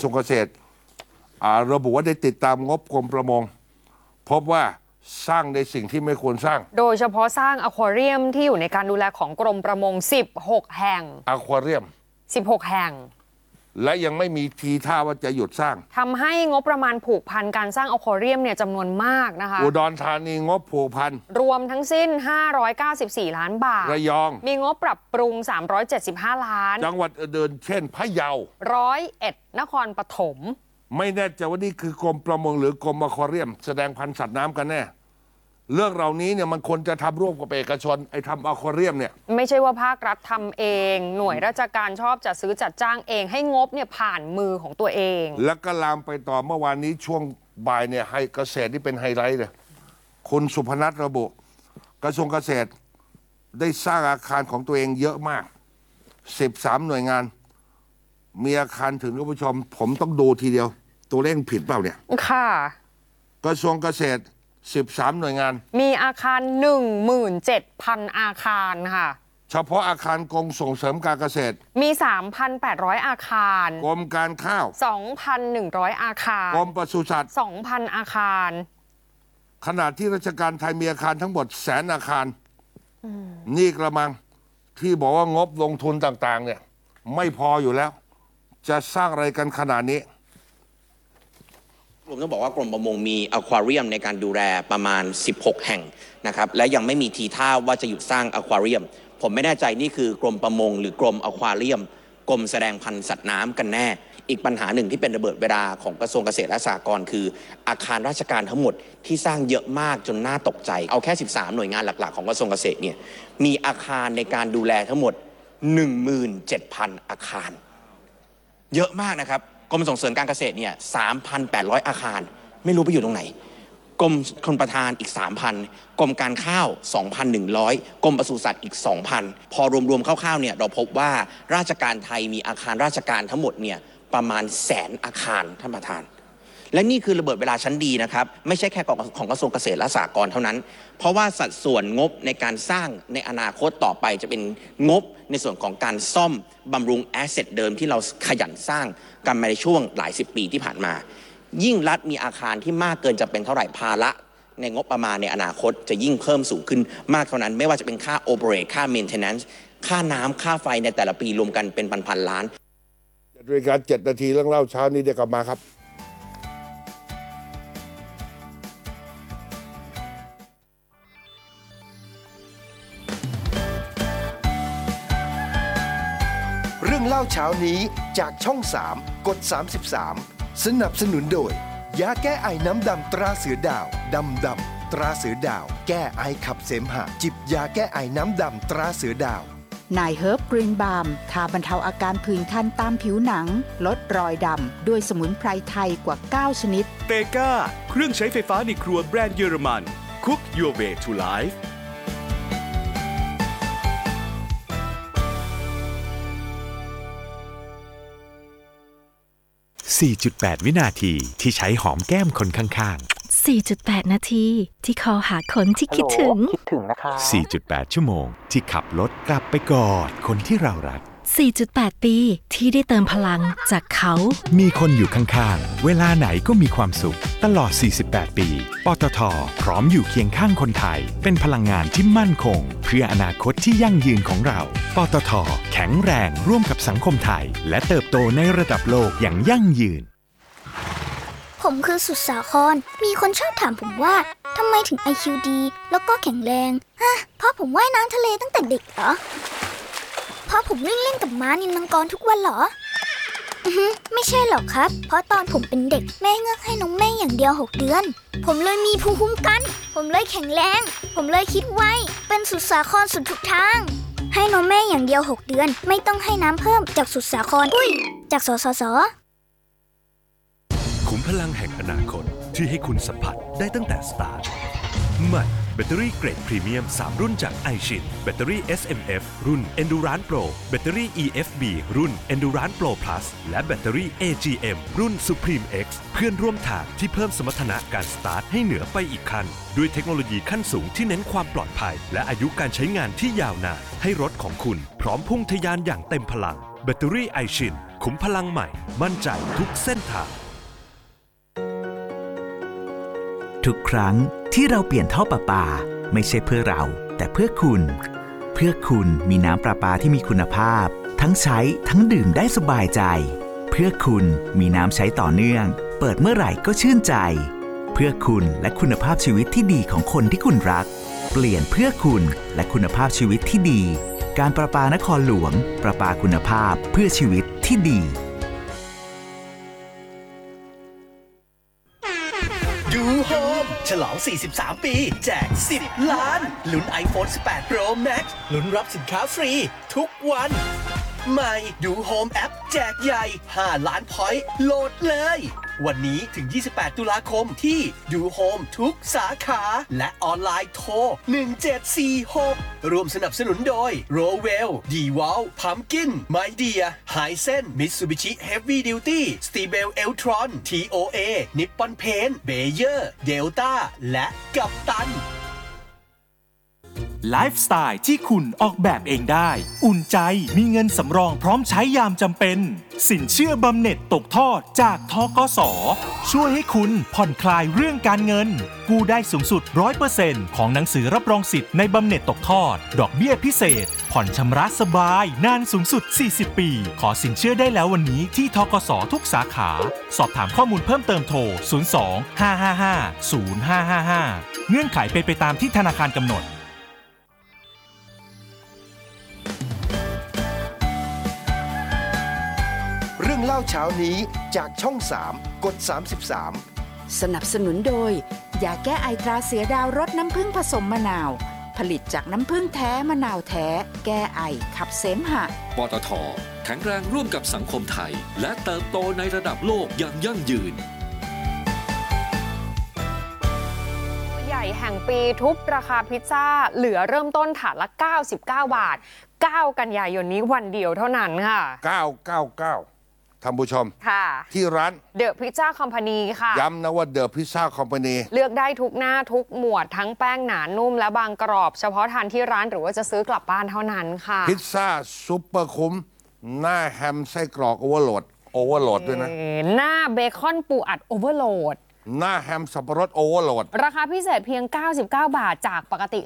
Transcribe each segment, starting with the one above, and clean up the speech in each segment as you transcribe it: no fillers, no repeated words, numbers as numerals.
ทรวงเกษตรระบุว่าได้ติดตามงบกรมประมงพบว่าสร้างในสิ่งที่ไม่ควรสร้างโดยเฉพาะสร้างอควาเรียมที่อยู่ในการดูแลของกรมประมง16แห่งอควาเรียม 16แห่งและยังไม่มีทีท่าว่าจะหยุดสร้างทำให้งบประมาณผูกพันการสร้างอควาเรียมเนี่ยจำนวนมากนะคะอุดรธานีงบผูกพันรวมทั้งสิ้น594ล้านบาทระยองมีงบปรับปรุง375ล้านจังหวัดอื่นเช่นพะเยา 101นครปฐมไม่แน่ใจว่านี่คือกรมประมงหรือกรมอควาเรียมแสดงพันธุ์สัตว์น้ำกันแน่เรื่องเหล่านี้เนี่ยมันควรจะทำร่วมกับเอกชนไอ้ทำอควาเรียมเนี่ยไม่ใช่ว่าภาครัฐทำเองหน่วยราชการชอบจัดซื้อจัดจ้างเองให้งบเนี่ยผ่านมือของตัวเองแล้วก็ลามไปต่อเมื่อวานนี้ช่วงบ่ายเนี่ยให้เกษตรที่เป็นไฮไลท์เลยคุณสุพนัทระบุกระทรวงเกษตรได้สร้างอาคารของตัวเองเยอะมาก13หน่วยงานมีอาคารถึงคุณผู้ชมผมต้องดูทีเดียวตัวเลขผิดเปล่าเนี่ยค่ะกระทรวงเกษตร13หน่วยงานมีอาคาร 17,000 อาคารค่ะเฉพาะอาคารกรมส่งเสริมการเกษตรมี 3,800 อาคารกรมการข้าว 2,100 อาคารกรมปศุสัตว์ 2,000 อาคารขณะที่ราชการไทยมีอาคารทั้งหมด100,000 อาคารนี่กระมังที่บอกว่างบลงทุนต่างๆเนี่ยไม่พออยู่แล้วจะสร้างอะไรกันขนาดนี้ผมต้องบอกว่ากรมประมงมีอควาเรียมในการดูแลประมาณ16แห่งนะครับและยังไม่มีทีท่าว่าจะหยุดสร้างอควาเรียมผมไม่แน่ใจนี่คือกรมประมงหรือกรมอควาเรียมกรมแสดงพันธุ์สัตว์น้ำกันแน่อีกปัญหาหนึ่งที่เป็นระเบิดเวลาของกระทรวงเกษตรและสหกรณ์คืออาคารราชการทั้งหมดที่สร้างเยอะมากจนน่าตกใจเอาแค่13หน่วยงานหลักๆของกระทรวงเกษตรเนี่ยมีอาคารในการดูแลทั้งหมด 17,000 อาคารเยอะมากนะครับกรมส่งเสริมการเกษตรเนี่ย 3,800 อาคารไม่รู้ไปอยู่ตรงไหนกรมชลประทานอีก 3,000 กรมการข้าว 2,100 กรมปศุสัตว์อีก 2,000 พอรวมๆคร่าวๆเนี่ยเราพบว่าราชการไทยมีอาคารราชการทั้งหมดเนี่ยประมาณ100,000 อาคารท่านประธานและนี่คือระเบิดเวลาชั้นดีนะครับไม่ใช่แค่ของกระทรวงเกษตรและสหกรณ์เท่านั้นเพราะว่าสัดส่วนงบในการสร้างในอนาคตต่อไปจะเป็นงบในส่วนของการซ่อมบำรุงแอสเซทเดิมที่เราขยันสร้างกันมาในช่วงหลาย10 ปีที่ผ่านมายิ่งรัฐมีอาคารที่มากเกินจะเป็นเท่าไหร่ภาระในงบประมาณในอนาคตจะยิ่งเพิ่มสูงขึ้นมากเท่านั้นไม่ว่าจะเป็นค่า operate ค่า maintenance ค่าน้ำค่าไฟในแต่ละปีรวมกันเป็นพันๆล้าน 7 นาฬิกา 7 นาทีเรื่องเล่าเช้านี้เดี๋ยวกลับมาครับเรื่องเล่าเช้านี้จากช่อง3กด33สนับสนุนโดยยาแก้ไอน้ำดำตราเสือดาวดำตราเสือดาวแก้ไอขับเสมหะจิบยาแก้ไอน้ำดำตราเสือดาวนายเฮิร์บกรีนบาล์มทาบรรเทาอาการผื่นคันตามผิวหนังลดรอยดำด้วยสมุนไพรไทยกว่า9ชนิดเตก้าเครื่องใช้ไฟฟ้าในครัวแบรนด์เยอรมัน Cook Your Way to Life 4.8 วินาทีที่ใช้หอมแก้มคนข้างๆ 4.8 นาทีที่คอหาคนที่คิดถึงนะคะ 4.8 ชั่วโมงที่ขับรถกลับไปกอดคนที่เรารัก 4.8 ปีที่ได้เติมพลังจากเขามีคนอยู่ข้างๆเวลาไหนก็มีความสุขตลอด 48 ปีปตท.พร้อมอยู่เคียงข้างคนไทยเป็นพลังงานที่มั่นคงเพื่ออนาคตที่ยั่งยืนของเราปตท.แข็งแรงร่วมกับสังคมไทยและเติบโตในระดับโลกอย่างยั่งยืนผมคือสุดสาครมีคนชอบถามผมว่าทำไมถึง IQ ดีแล้วก็แข็งแรงเพราะผมว่ายน้ำทะเลตั้งแต่เด็กเหรอเพราะผมวิ่งเล่นกับม้านิลมังกรทุกวันเหรอไม่ใช่หรอกครับเพราะตอนผมเป็นเด็กแม่เงือกให้นมแม่อย่างเดียว6 เดือนผมเลยมีภูมิคุ้มกันผมเลยแข็งแรงผมเลยคิดไวเป็นสุดสาครสุดทุกทางให้นมแม่อย่างเดียว6 เดือนไม่ต้องให้น้ำเพิ่มจากสุดสาครจากสสส. ขุมพลังแห่งอนาคตที่ให้คุณสัมผัสได้ตั้งแต่สตาร์ทใหม่แบตเตอรี่เกรดพรีเมียม3รุ่นจาก iShin แบตเตอรี่ SMF รุ่น Endurance Pro แบตเตอรี่ EFB รุ่น Endurance Pro Plus และแบตเตอรี่ AGM รุ่น Supreme X เพื่อนร่วมทางที่เพิ่มสมรรถนะการสตาร์ทให้เหนือไปอีกขั้นด้วยเทคโนโลยีขั้นสูงที่เน้นความปลอดภัยและอายุการใช้งานที่ยาวนานให้รถของคุณพร้อมพุ่งทะยานอย่างเต็มพลังแบตเตอรี่ iShin ขุมพลังใหม่มั่นใจทุกเส้นทางทุกครั้งที่เราเปลี่ยนท่อประปาไม่ใช่เพื่อเราแต่เพื่อคุณเพื่อคุณมีน้ำประปาที่มีคุณภาพทั้งใช้ทั้งดื่มได้สบายใจเพื่อคุณมีน้ำใช้ต่อเนื่องเปิดเมื่อไหร่ก็ชื่นใจเพื่อคุณและคุณภาพชีวิตที่ดีของคนที่คุณรักเปลี่ยนเพื่อคุณและคุณภาพชีวิตที่ดีการประปานครหลวงประปาคุณภาพเพื่อชีวิตที่ดีดูโฮมฉลอง 43 ปี แจก 10 ล้าน ลุ้น iPhone 18 Pro Max ลุ้นรับสินค้าฟรีทุกวันใหม่ดูโฮมแอปแจกใหญ่ 5 ล้านพอยต์โหลดเลยวันนี้ถึง 28 ตุลาคมที่ดูโฮมทุกสาขาและออนไลน์โทร 1746 ร่วมสนับสนุนโดย Rowell D-Wall Pumpkin My Dear Hisense Mitsubishi Heavy Duty Stibel Eltron TOA Nippon Paint Bayer Delta และกัปตันไลฟ์สไตล์ที่คุณออกแบบเองได้อุ่นใจมีเงินสำรองพร้อมใช้ยามจำเป็นสินเชื่อบำเหน็จตกทอดจากธกส.ช่วยให้คุณผ่อนคลายเรื่องการเงินกู้ได้สูงสุด 100% ของหนังสือรับรองสิทธิ์ในบำเหน็จตกทอดดอกเบี้ยพิเศษผ่อนชำระสบายนานสูงสุด 40 ปีขอสินเชื่อได้แล้ววันนี้ที่ธกส.ทุกสาขาสอบถามข้อมูลเพิ่มเติมโทร 02-555-0555 เงื่อนไขเป็นไปตามที่ธนาคารกำหนดเรื่องเล่าเช้านี้จากช่อง 3 กด 33 สนับสนุนโดยยาแก้ไอตราเสือดาวรสน้ำผึ้งผสมมะนาวผลิตจากน้ำผึ้งแท้มะนาวแท้แก้ไอขับเสมหะปตท.แข็งแรงร่วมกับสังคมไทยและเติบโตในระดับโลกอย่างยั่งยืนใหญ่แห่งปีทุบราคาพิซซ่าเหลือเริ่มต้นถาดละ99 บาท9 กันยายนนี้วันเดียวเท่านั้นค่ะ 999ท่านผู้ชมค่ะที่ร้าน The Pizza Company ค่ะย้ำนะว่า The Pizza Company เลือกได้ทุกหน้าทุกหมวดทั้งแป้งหนานุ่มและบางกรอบเฉพาะทานที่ร้านหรือว่าจะซื้อกลับบ้านเท่านั้นค่ะพิซซ่าซุปเปอร์คุ้มหน้าแฮมไส้กรอกโอเวอร์โหลดด้วยนะหน้าเบคอนปูอัดโอเวอร์โหลดหน้าแฮมสับปะรดโอเวอร์โหลดราคาพิเศษเพียง99 บาทจากปกติ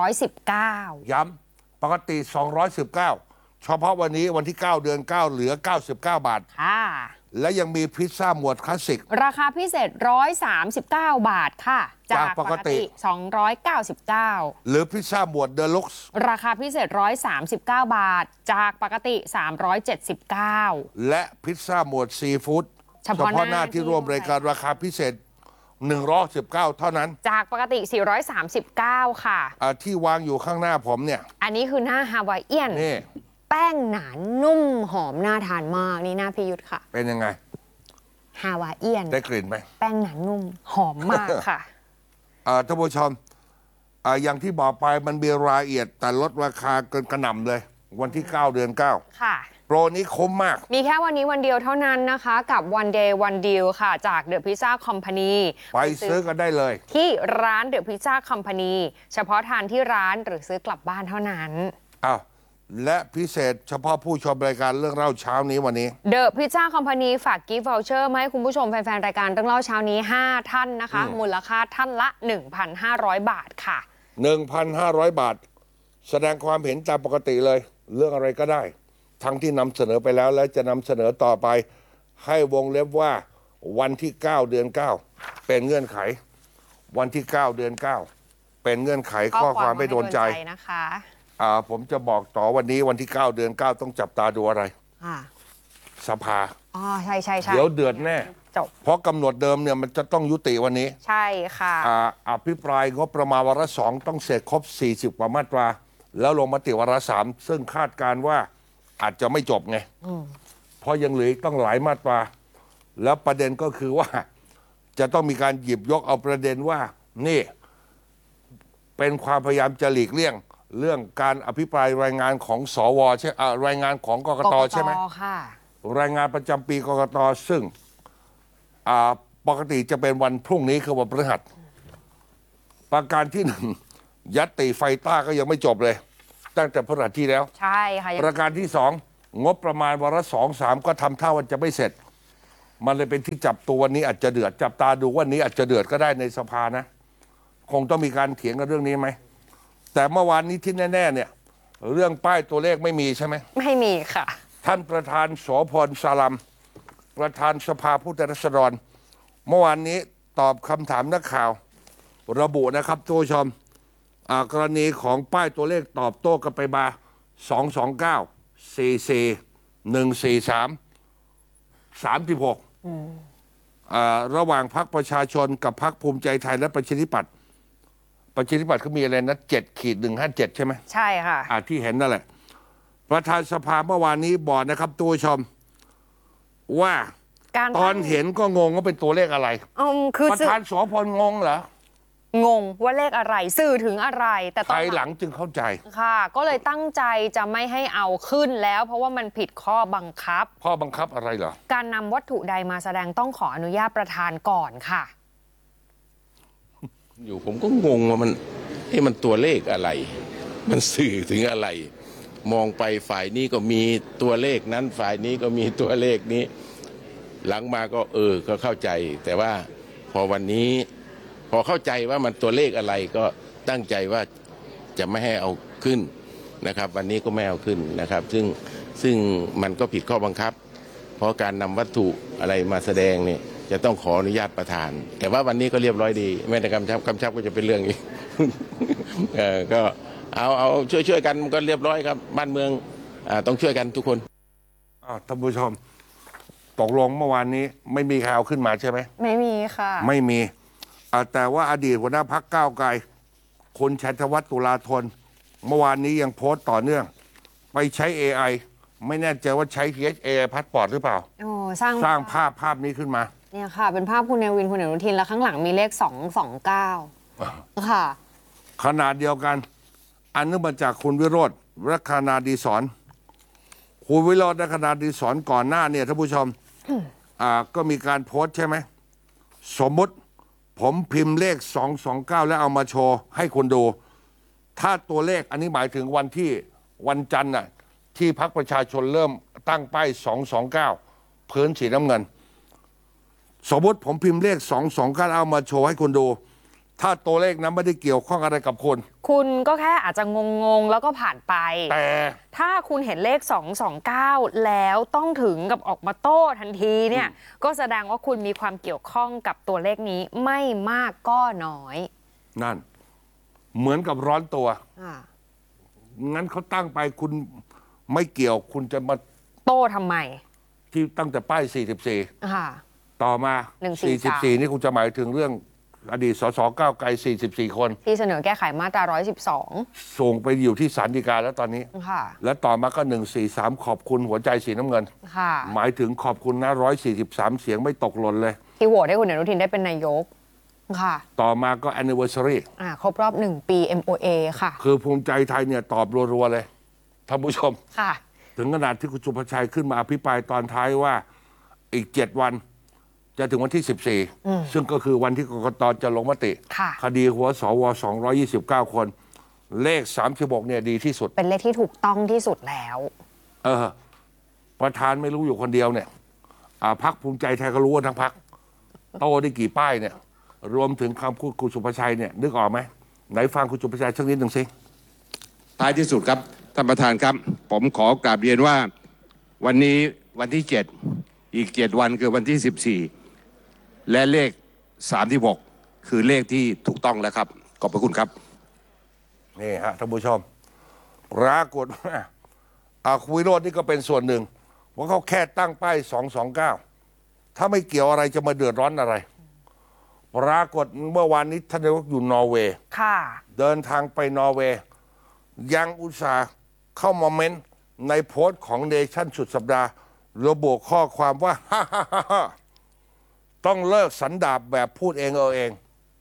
219 ย้ำปกติ219เฉพาะวันนี้วันที่9 เดือน 9เหลือ99 บาทค่ะและยังมีพิซซ่าหมวดคลาสสิกราคาพิเศษ139 บาทค่ะจากปกติ299 หรือพิซซ่าหมวดเดลุกซ์ราคาพิเศษ139 บาทจากปกติ379 และพิซซ่าหมวดซีฟู้ดเฉพาะหน้าที่ร่วมรายการราคาพิเศษ119เท่านั้นจากปกติ439ค่ะที่วางอยู่ข้างหน้าผมเนี่ยอันนี้คือหน้าฮาวายเอียนนี่แป้งหนานุ่มหอมน่าทานมากนี่หน้าพิยุทธค่ะเป็นยังไงฮาวายเอียนได้กลิ่นไหมแป้งหนานุ่มหอมมากค่ะท่านผู้ชมอย่างที่บอกไปมันมีรายละเอียดแต่ลดราคาเกินกระหน่ำเลยวันที่9 เดือน 9 ค่ะโปรนี้คุ้มมากมีแค่วันนี้วันเดียวเท่านั้นนะคะกับ One Day One Deal ค่ะจาก The Pizza Company ไปซื้อกันได้เลยที่ร้าน The Pizza Company เฉพาะทานที่ร้านหรือซื้อกลับบ้านเท่านั้นและพิเศษเฉพาะผู้ชมรายการเรื่องเล่าเช้านี้วันนี้ The Pizza Company ฝากกิฟต์วอเชอร์มาให้คุณผู้ชมแฟนๆรายการเรื่องเล่าเช้านี้5ท่านนะคะมูลค่าท่านละ 1,500 บาทค่ะ 1,500 บาทแสดงความเห็นตามปกติเลยเรื่องอะไรก็ได้ทั้งที่นำเสนอไปแล้วและจะนำเสนอต่อไปให้วงเล็บว่าวันที่9 เดือน 9เป็นเงื่อนไขวันที่9 เดือน 9เป็นเงื่อนไขข้อความไม่โดนใจนะคะผมจะบอกต่อวันนี้วันที่9 เดือน 9ต้องจับตาดูอะไรสภาใช่เดี๋ยวเดือดแน่เพราะกำหนดเดิมเนี่ยมันจะต้องยุติวันนี้ใช่ค่ะอภิปรายงบประมาณวาระ2ต้องเสร็จครบ40 กว่ามาตราแล้วลงมติวาระ3ซึ่งคาดการว่าอาจจะไม่จบไงเพราะยังเหลือต้องหลายมาตราแล้วประเด็นก็คือว่าจะต้องมีการหยิบยกเอาประเด็นว่านี่เป็นความพยายามจะหลีกเลี่ยงเรื่องการอภิปรายรายงานของสวใช่รายงานของกกตใช่ไหมรายงานประจำปีกกตซึ่งปกติจะเป็นวันพรุ่งนี้คือวันพฤหัสประการที่1ยัตติไฟต้าก็ยังไม่จบเลยตั้งแต่พฤหัสที่แล้วใช่ค่ะประการที่งบประมาณวาระ2-3ก็ทำท่าว่าจะไม่เสร็จ มันเลยเป็นที่จับตัววันนี้อาจจะเดือดจับตาดูวันนี้อาจจะเดือดก็ได้ในสภานะ คงต้องมีการเถียงกันเรื่องนี้ไหมแต่เมื่อวานนี้ที่แน่ๆเนี่ยเรื่องป้ายตัวเลขไม่มีใช่ไหมไม่มีค่ะท่านประธานโสพลสลัมประธานสภาผู้แทนราษฎรเมื่อวานนี้ตอบคำถามนักข่าวระบุนะครับทุกผู้ชมกรณีของป้ายตัวเลขตอบโต้กันไปมา229 44 143 36ระหว่างพรรคประชาชนกับพรรคภูมิใจไทยและประชาธิปัตย์เขามีอะไรนะ7-157ใช่ไหมใช่ค่ะที่เห็นนั่นแหละประธานสภาเมื่อวานนี้บอกนะครับทุกผู้ชมว่าตอนเห็นก็งงว่าเป็นตัวเลขอะไรคือประธานโสพลงงเหรองงว่าเลขอะไรสื่อถึงอะไรแต่ตอนหลังจึงเข้าใจค่ะก็เลยตั้งใจจะไม่ให้เอาขึ้นแล้วเพราะว่ามันผิดข้อบังคับอะไรเหรอการนำวัตถุใดมาแสดงต้องขออนุญาตประธานก่อนค่ะอยู่ผมก็งงว่ามันตัวเลขอะไรมันสื่อถึงอะไรมองไปฝ่ายนี้ก็มีตัวเลขนั้นฝ่ายนี้ก็มีตัวเลขนี้หลังมาก็ก็เข้าใจแต่ว่าพอวันนี้พอเข้าใจว่ามันตัวเลขอะไรก็ตั้งใจว่าจะไม่ให้เอาขึ้นนะครับวันนี้ก็ไม่เอาขึ้นนะครับซึ่งมันก็ผิดข้อบังคับเพราะการนำวัตถุอะไรมาแสดงเนี่ยจะต้องขออนุญาตประธานแต่ว่าวันนี้ก็เรียบร้อยดีไม่ได้กำชับก็จะเป็นเรื่องอีก ก็เอาช่วยกันก็เรียบร้อยครับบ้านเมืองต้องช่วยกันทุกคนท่านผู้ชมตกลงเมื่อวานนี้ไม่มีใครเอาขึ้นมาใช่ไหมไม่มีค่ะไม่มีแต่ว่าอดีตหัวหน้าพรรคก้าวไกลคุณชัยธวัฒน์ตุลาธนเมื่อวานนี้ยังโพสต์ต่อเนื่องไปใช้ AI ไม่แน่ใจว่าใช้ AI พาสปอร์ตหรือเปล่าสร้างภาพนี้ขึ้นมาเนี่ยค่ะเป็นภาพคุณเนวินคุณอนุทินแล้วข้างหลังมีเลข229ค่ะขนาดเดียวกันอันนึงมาจากคุณวิโรจน์ลัคนาดีศรคุณวิโรจน์ลัคนาดีศรก่อนหน้าเนี่ยท่านผู้ชมก็มีการโพสต์ใช่ไหมสมมุติผมพิมพ์เลข229แล้วเอามาโชว์ให้คนดูถ้าตัวเลขอันนี้หมายถึงวันจันทร์น่ะที่พรรคประชาชนเริ่มตั้งป้าย229พื้นสีน้ำเงินสมมติผมพิมพ์เลข229เอามาโชว์ให้คุณดูถ้าตัวเลขนั้นไม่ได้เกี่ยวข้องอะไรกับคุณก็แค่อาจจะงงแล้วก็ผ่านไปแต่ถ้าคุณเห็นเลข229แล้วต้องถึงกับออกมาโต้ทันทีเนี่ยก็แสดงว่าคุณมีความเกี่ยวข้องกับตัวเลขนี้ไม่มากก็น้อยนั่นเหมือนกับร้อนตัวงั้นเขาตั้งไปคุณไม่เกี่ยวคุณจะมาโต้ทำไมที่ตั้งแต่ป้าย44ต่อมา44นี่คุณจะหมายถึงเรื่องอดีตสสก้าวไกล44คนที่เสนอแก้ไขมาตรา112 ส่งไปอยู่ที่ศาลฎีกาแล้วตอนนี้และต่อมาก็143ขอบคุณหัวใจสีน้ำเงินหมายถึงขอบคุณนะ143เสียงไม่ตกหล่นเลยที่โหวตให้คุณอนุทินได้เป็นนายกค่ะต่อมาก็ anniversary ครบรอบ1 ปี MOA ค่ะคือภูมิใจไทยเนี่ยตอบรัวๆเลยท่านผู้ชมค่ะถึงขนาดที่คุณสุภชัยขึ้นมาอภิปรายตอนท้ายว่าอีก7 วันจะถึงวันที่14ซึ่งก็คือวันที่กกต.จะลงมติคดีหัวสว229คนเลข36เนี่ยดีที่สุดเป็นเลขที่ถูกต้องที่สุดแล้วประธานไม่รู้อยู่คนเดียวเนี่ยพรรคภูมิใจไทยก็รู้ว่าทั้งพรรคโตได้กี่ป้ายเนี่ยรวมถึงคำพูดคุณสุภชัยเนี่ยนึกออกไหมไหนฟังคุณสุภชัยสักนิดหนึ่งสิท้ายที่สุดครับท่านประธานครับผมขอกราบเรียนว่าวันนี้วันที่7อีก7 วันคือวันที่14และเลข36คือเลขที่ถูกต้องแล้วครับขอบพระคุณครับนี่ฮะท่านผู้ชมปรากฏว่าคุยโรดนี่ก็เป็นส่วนหนึ่งว่าเขาแค่ตั้งป้าย229ถ้าไม่เกี่ยวอะไรจะมาเดือดร้อนอะไรปรากฏเมื่อวานนี้ท่านนายกอยู่นอร์เวย์เดินทางไปนอร์เวย์ยังอุตส่าห์เข้ามาเม้นในโพสต์ของเนชั่นสุดสัปดาห์ระบุข้อความว่าต้องเลิกสันดาปแบบพูดเองเอง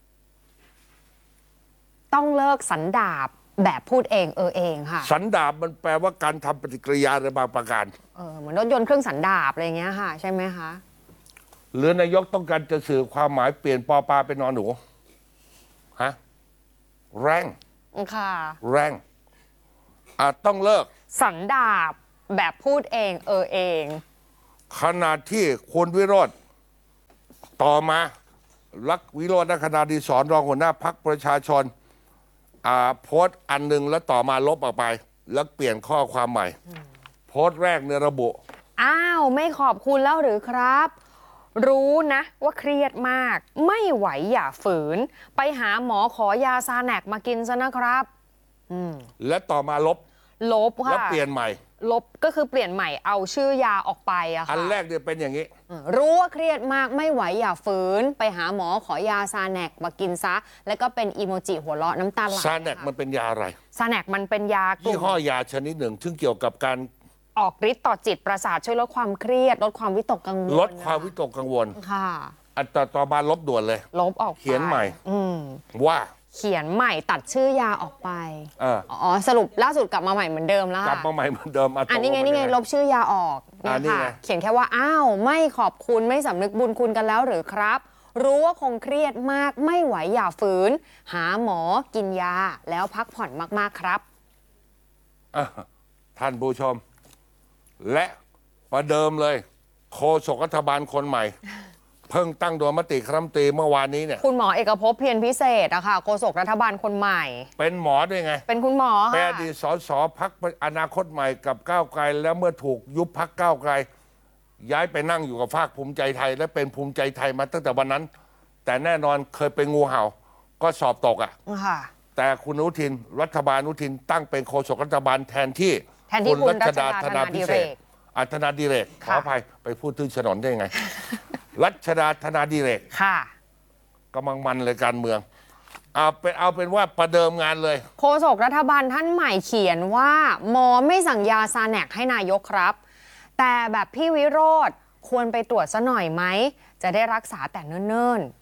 ต้องเลิกสันดาปแบบพูดเองเองค่ะสันดาปมันแปลว่าการทำปฏิกิริยาในบางประการเหมือนรถยนต์เครื่องสันดาปอะไรเงี้ยค่ะใช่ไหมคะหรือนายกต้องการจะสื่อความหมายเปลี่ยนปอปลาเป็นนอนหนูฮะแรงค่ะแรงต้องเลิกสันดาปแบบพูดเองเองขณะที่คุณวิโรจน์ต่อมาลักษณ์วิโรจน์ คณาดิศรรองหัวหน้าพรรคประชาชนโพสต์อันหนึ่งแล้วต่อมาลบออกไป แล้วเปลี่ยนข้อความใหม่ โพสต์แรกในระบุอ้าวไม่ขอบคุณแล้วหรือครับ รู้นะว่าเครียดมากไม่ไหวอย่าฝืนไปหาหมอขอยาซาแนกมากินซะนะครับและต่อมาลบค่ะแล้วเปลี่ยนใหม่ลบก็คือเปลี่ยนใหม่เอาชื่อยาออกไปอะค่ะอันแรกเนี่ยเป็นอย่างนี้รู้ว่าเครียดมากไม่ไหวอย่าฝืนไปหาหมอขอยาซาแนกมากินซะแล้วก็เป็นอีโมจิหัวเราะน้ำตาไหลซาแนกมันเป็นยาอะไรซาแนกมันเป็นยากลุ่มยี่ห้อยาชนิดหนึ่งซึ่งเกี่ยวกับการออกฤทธิ์ต่อจิตประสาทช่วยลดความเครียดลดความวิตกกังวลลดความวิตกกังวลค่ะอันต่อมาลบด่วนเลยลบออกเขียนใหม่ว่าเขียนใหม่ตัดชื่อยาออกไปอ๋อสรุปล่าสุดกลับมาใหม่เหมือนเดิมแล้วกลับมาใหม่เหมือนเดิมอันนี้ไงลบชื่อยาออกนี่ค่ะเขียนแค่ว่าอ้าวไม่ขอบคุณไม่สำนึกบุญคุณกันแล้วหรือครับรู้ว่าคงเครียดมากไม่ไหวอย่าฝืนหาหมอกินยาแล้วพักผ่อนมากๆครับท่านผู้ชมและประเดิมเลยโฆษกรัฐบาลคนใหม่เพิ่งตั้งโดยมติคณะรัฐมนตรีเมื่อวานนี้เนี่ยคุณหมอเอกภพเพียรพิเศษอะค่ะโฆษกรัฐบาลคนใหม่เป็นหมอด้วยไงเป็นคุณหมอเป็นอดีตสสพรรคอนาคตใหม่กับก้าวไกลแล้วเมื่อถูกยุบพรรคก้าวไกลย้ายไปนั่งอยู่กับพรรคภูมิใจไทยและเป็นภูมิใจไทยมาตั้งแต่วันนั้นแต่แน่นอนเคยเป็นงูเห่าก็สอบตกอะแต่คุณอนุทินรัฐบาลอนุทินตั้งเป็นโฆษกรัฐบาลแทนที่คุณรัชดาธนาดิเรกธนาดิเรกขออภัยไปพูดถึงถนนได้ไงรัชดาธนาดิเรกค่ะกำลังมันเลยการเมืองเอาเป็นว่าประเดิมงานเลยโฆษกรัฐบาลท่านใหม่เขียนว่าหมอไม่สั่งยาซาแนกให้นายกครับแต่แบบพี่วิโรจน์ควรไปตรวจซะหน่อยไหมจะได้รักษาแต่เนิ่น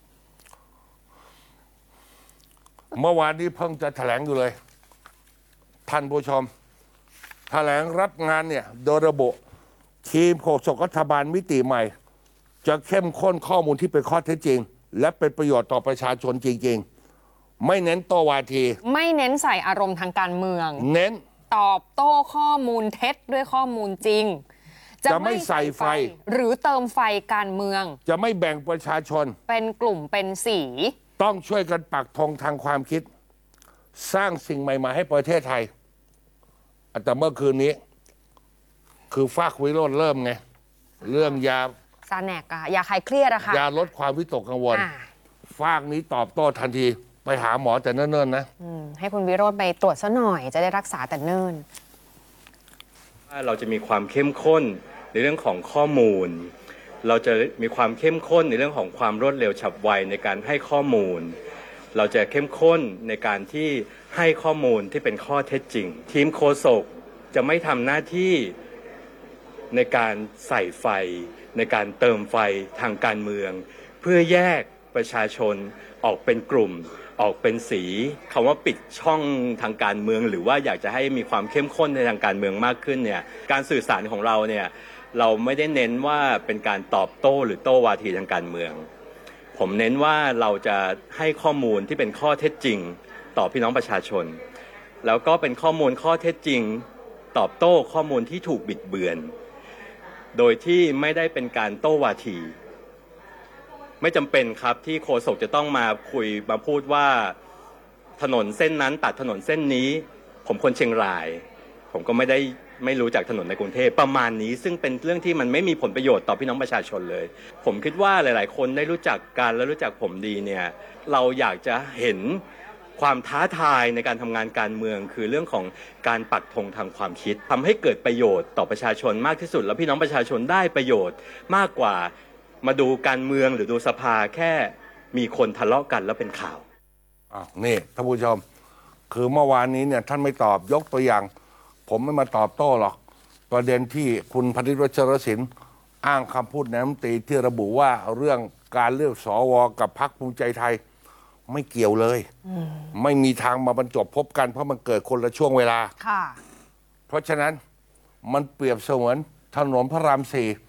ๆเมื่อวานนี้เพิ่งจะแถลงอยู่เลยท่านผู้ชมแถลงรับงานเนี่ยโดยระบุทีมโฆษกรัฐบาลมิติใหม่จะเข้มข้นข้อมูลที่เป็นข้อเท็จจริงและเป็นประโยชน์ต่อประชาชนจริงๆไม่เน้นโต้วาทีไม่เน้นใส่อารมณ์ทางการเมืองเน้นตอบโต้ข้อมูลเท็จด้วยข้อมูลจริงจะไม่ใส่ไฟหรือเติมไฟการเมืองจะไม่แบ่งประชาชนเป็นกลุ่มเป็นสีต้องช่วยกันปักธงทางความคิดสร้างสิ่งใหม่ๆให้ประเทศไทยแต่เมื่อคืนนี้คือฝากวิโรจน์เริ่มไงเรื่องยาซาแนกยาคลายเครียดอะค่ะยาลดความวิตกกังวลฝากนี้ตอบโต้ทันทีไปหาหมอแต่เนิ่นๆนะให้คุณวิโรจน์ไปตรวจซะหน่อยจะได้รักษาแต่เนิ่นเราจะมีความเข้มข้นในเรื่องของข้อมูลเราจะมีความเข้มข้นในเรื่องของความรวดเร็วฉับไวในการให้ข้อมูลเราจะเข้มข้นในการที่ให้ข้อมูลที่เป็นข้อเท็จจริงทีมโฆษกจะไม่ทำหน้าที่ในการใส่ไฟในการเติมไฟทางการเมืองเพื่อแยกประชาชนออกเป็นกลุ่มออกเป็นสีคำว่าปิดช่องทางการเมืองหรือว่าอยากจะให้มีความเข้มข้นในทางการเมืองมากขึ้นเนี่ยการสื่อสารของเราเนี่ยเราไม่ได้เน้นว่าเป็นการตอบโต้หรือโต้วาทีทางการเมืองผมเน้นว่าเราจะให้ข้อมูลที่เป็นข้อเท็จจริงต่อพี่น้องประชาชนแล้วก็เป็นข้อมูลข้อเท็จจริงตอบโต้ข้อมูลที่ถูกบิดเบือนโดยที่ไม่ได้เป็นการโต้วาทีไม่จำเป็นครับที่โฆษกจะต้องมาคุยมาพูดว่าถนนเส้นนั้นตัดถนนเส้นนี้ผมคนเชียงรายผมก็ไม่รู้จักถนนในกรุงเทพประมาณนี้ซึ่งเป็นเรื่องที่มันไม่มีผลประโยชน์ต่อพี่น้องประชาชนเลยผมคิดว่าหลายๆคนได้รู้จักกันและรู้จักผมดีเนี่ยเราอยากจะเห็นความท้าทายในการทำงานการเมืองคือเรื่องของการปักธงทางความคิดทำให้เกิดประโยชน์ต่อประชาชนมากที่สุดแล้วพี่น้องประชาชนได้ประโยชน์มากกว่ามาดูการเมืองหรือดูสภาแค่มีคนทะเลาะกันแล้วเป็นข่าวนี่ท่านผู้ชมคือเมื่อวานนี้เนี่ยท่านไม่ตอบยกตัวอย่างผมไม่มาตอบโต้หรอกประเด็นที่คุณพนิษฐ์ วัชรศิลป์อ้างคำพูดนายกรัฐมนตรีที่ระบุว่าเรื่องการเลือกสวกับพรรคภูมิใจไทยไม่เกี่ยวเลยไม่มีทางมาบรรจบพบกันเพราะมันเกิดคนละช่วงเวลาเพราะฉะนั้นมันเปรียบเสมือนถนนพระราม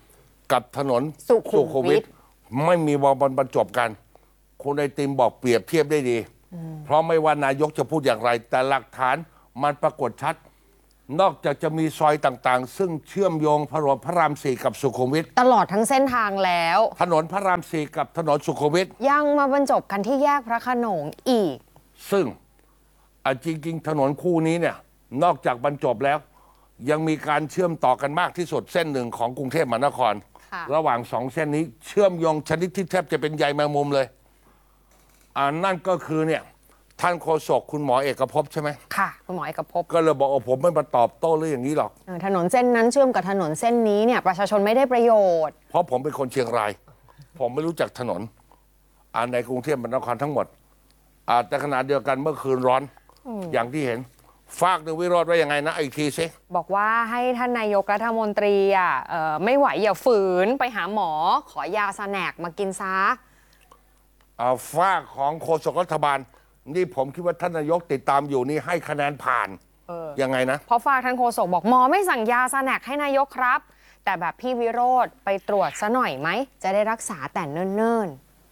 4กับถนนสุขุมวิทไม่มีวันบรรจบกันคุณไอติมบอกเปรียบเทียบได้ดีเพราะไม่ว่านายกจะพูดอย่างไรแต่หลักฐานมันปรากฏชัดนอกจากจะมีซอยต่างๆซึ่งเชื่อมโยงพระราม 4กับสุขุมวิทตลอดทั้งเส้นทางแล้วถนนพระราม 4กับถนนสุขุมวิทยังมาบรรจบกันที่แยกพระโขนงอีกซึ่งจริงๆถนนคู่นี้เนี่ยนอกจากบรรจบแล้วยังมีการเชื่อมต่อกันมากที่สุดเส้นหนึ่งของกรุงเทพมหานครระหว่างสองเส้นนี้เชื่อมโยงชนิดที่แทบจะเป็นใยแมงมุมเลยนั่นก็คือเนี่ยท่านโฆษกคุณหมอเอกภพใช่ไหมค่ะคุณหมอเอกภพก็เลยบอกผมไม่มาตอบโต้เรื่องอย่างนี้หรอกถนนเส้นนั้นเชื่อมกับถนนเส้นนี้เนี่ยประชาชนไม่ได้ประโยชน์เพราะผมเป็นคนเชียงรายผมไม่รู้จักถนนในกรุงเทพมหานครทั้งหมดแต่ขณะเดียวกันเมื่อคืนร้อนอย่างที่เห็นฝากหนึ่งวิโรจน์ไว้ยังไงนะอีกทีสิบอกว่าให้ท่านนายกรัฐมนตรีไม่ไหวอย่าฝืนไปหาหมอขอยาซาแนกมากินซะฝากของโฆษกรัฐบาลนี่ผมคิดว่าท่านนายกติดตามอยู่นี่ให้คะแนนผ่านยังไงนะเพราะฝากท่านโฆษกบอกหมอไม่สั่งยาซาแนกให้นายกครับแต่แบบพี่วิโรจน์ไปตรวจซะหน่อยไหมจะได้รักษาแต่เนิ่น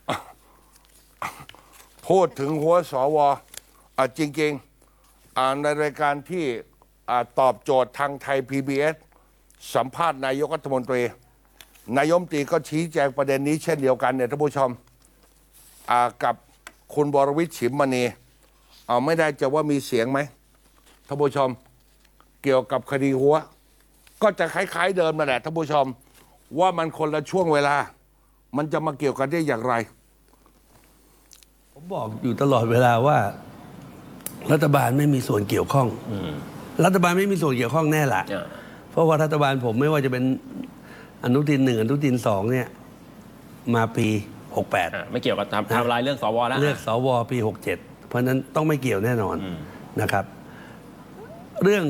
ๆพูดถึงหัวสวจริงๆในรายการที่ตอบโจทย์ทางไทย PBS สัมภาษณ์นายกรัฐมนตรีนายกรัฐมนตรีก็ชี้แจงประเด็นนี้เช่นเดียวกันเนี่ยท่านผู้ชมกับคุณบรวิทย์ฉิมมณีไม่ได้จะว่ามีเสียงไหมท่านผู้ชมเกี่ยวกับคดีหัวก็จะคล้ายๆเดิมนั่นแหละท่านผู้ชมว่ามันคนละช่วงเวลามันจะมาเกี่ยวกันได้อย่างไรผมบอกอยู่ตลอดเวลาว่ารัฐบาลไม่มีส่วนเกี่ยวข้องรัฐบาลไม่มีส่วนเกี่ยวข้องแน่ละเพราะว่ารัฐบาลผมไม่ว่าจะเป็นอนุทิน 1อนุทิน 2เนี่ยมาปี68 ไม่เกี่ยวกับทำลายเรื่องสวแล้วเลือกสวปี67เพราะนั้นต้องไม่เกี่ยวแน่นอนนะครับเรื่อง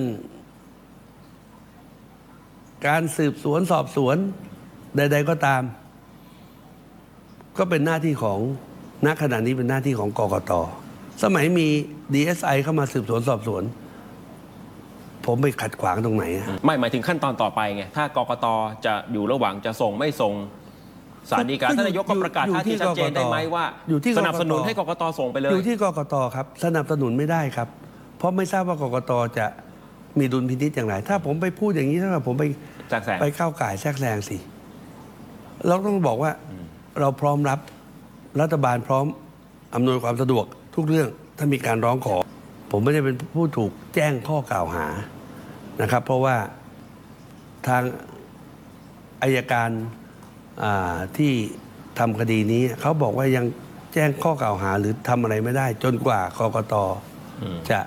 การสืบสวนสอบสวนใดๆก็ตามก็เป็นหน้าที่ของณขณะนี้เป็นหน้าที่ของกกต.สมัยมี DSI เข้ามาสืบสวนสอบสวนผมไปขัดขวางตรงไหนไม่หมายถึงขั้นตอนต่อไปไงถ้ากกต.จะอยู่ระหว่างจะส่งไม่ส่งศาลฎีกาท่านนายกก็ประกาศท่าทีชัดเจนได้ไหมว่าสนับสนุนให้กกต.ส่งไปเลยอยู่ที่กกต.ครับสนับสนุนไม่ได้ครับเพราะไม่ทราบว่ากกต.จะมีดุลพินิจอย่างไรถ้าผมไปพูดอย่างนี้ถ้าผมไปเข้าก่ายแทรกแซงสิเราต้องบอกว่าเราพร้อมรับรัฐบาลพร้อมอำนวยความสะดวกทุกเรื่องถ้ามีการร้องขอผมไม่ได้เป็นผู้ถูกแจ้งข้อกล่าวหานะครับเพราะว่าทางอัยการที่ทำคดีนี้เขาบอกว่ายังแจ้งข้อกล่าวหาหรือทำอะไรไม่ได้จนกว่ากกต.จะ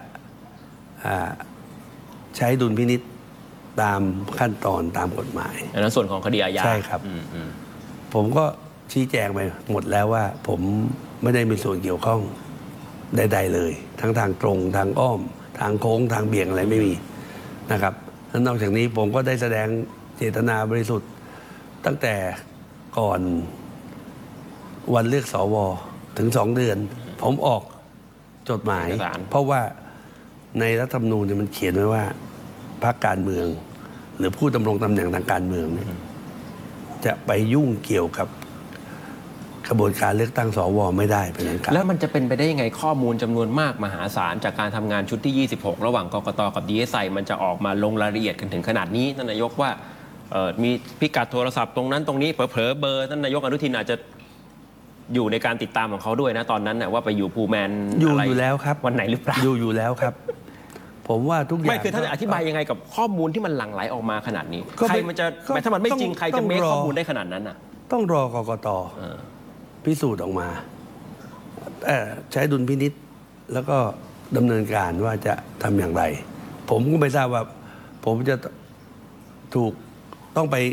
ใช้ดุลพินิจตามขั้นตอนตามกฎหมายอันนั้นส่วนของคดีอาญาใช่ครับผมก็ชี้แจงไปหมดแล้วว่าผมไม่ได้มีส่วนเกี่ยวข้องใดๆเลยทั้งทางตรงทางอ้อมทางโค้งทางเบี่ยงอะไรไม่มีนะครับนอกจากนี้ผมก็ได้แสดงเจตนาบริสุทธิ์ตั้งแต่ก่อนวันเลือกสวถึง2 เดือนผมออกจดหมายเพราะว่าในรัฐธรรมนูญมันเขียนไว้ว่าพรรคการเมืองหรือผู้ดำรงตำแหน่งทางการเมืองเนี่ยจะไปยุ่งเกี่ยวกับกระบวนการเลือกตั้งสวไม่ได้เป็นอย่างนั้นแล้วมันจะเป็นไปได้ยังไงข้อมูลจำนวนมากมหาศาลจากการทำงานชุดที่26ระหว่างกกต.กับ DSI มันจะออกมาลงรายละเอียดกันถึงขนาดนี้ท่านนายกว่ามีพิกัดโทรศัพท์ตรงนั้นตรงนี้เผลอๆเบอร์ท่านนายกอนุทินอาจจะอยู่ในการติดตามของเขาด้วยนะตอนนั้นนะว่าไปอยู่ภูแมนอยู่แล้วครับวันไหนหรือเปล่าอยู่แล้วครับผมว่าทุกอย่างไม่คือท่านอธิบายยังไงกับข้อมูลที่มันหลั่งไหลออกมาขนาดนี้ใครมันจะถ้ามันไม่จริงใครจะเมคข้อมูลได้ขนาดนั้นอ่ะต้องรอกกต.พิสูจน์ออกมาใช้ดุลพินิจแล้วก็ดำเนินการว่าจะทำอย่างไรผมก็ไม่ทราบว่าผมจะถูกต้องไป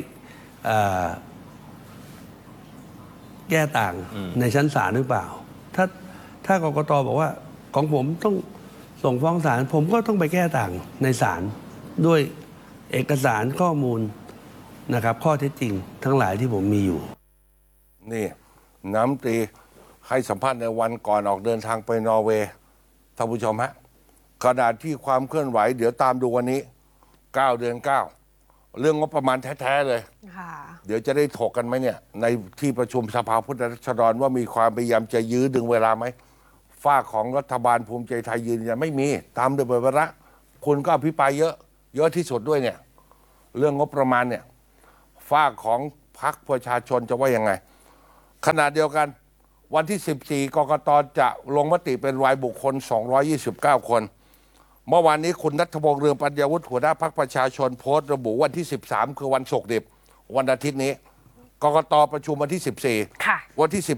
แก้ต่างในชั้นศาลหรือเปล่าถ้ากกต.บอกว่าของผมต้องส่งฟ้องศาลผมก็ต้องไปแก้ต่างในศาลด้วยเอกสารข้อมูลนะครับข้อเท็จจริงทั้งหลายที่ผมมีอยู่นี่น้ำตรีให้สัมภาษณ์ในวันก่อนออกเดินทางไปนอร์เวย์ท่านผู้ชมฮะขณะที่ความเคลื่อนไหวเดี๋ยวตามดูวันนี้9 เดือน 9เรื่องงบประมาณแท้ๆเลยเดี๋ยวจะได้ถกกันไหมเนี่ยในที่ประชุมสภาผู้แทนราษฎรว่ามีความพยายามจะยื้อดึงเวลาไหมฝ้าของรัฐบาลภูมิใจไทยยืนยันไม่มีตามโดยเวลาคุณก็อภิปรายเยอะเยอะที่สุดด้วยเนี่ยเรื่องงบประมาณเนี่ยฝ้ากของพรรคประชาชนจะว่ายังไงขณะเดียวกันวันที่ 14 กกต.จะลงมติเป็นรายบุคคล 229 คนเมื่อวานนี้คุณณัฐพงษ์ เรืองปัญญาวุฒิหัวหน้าพรรคประชาชนโพสต์ระบุวันที่ 13 คือวันศุกร์ดิบวันอาทิตย์นี้กกต.ประชุมวันที่ 14 ค่ะวันที่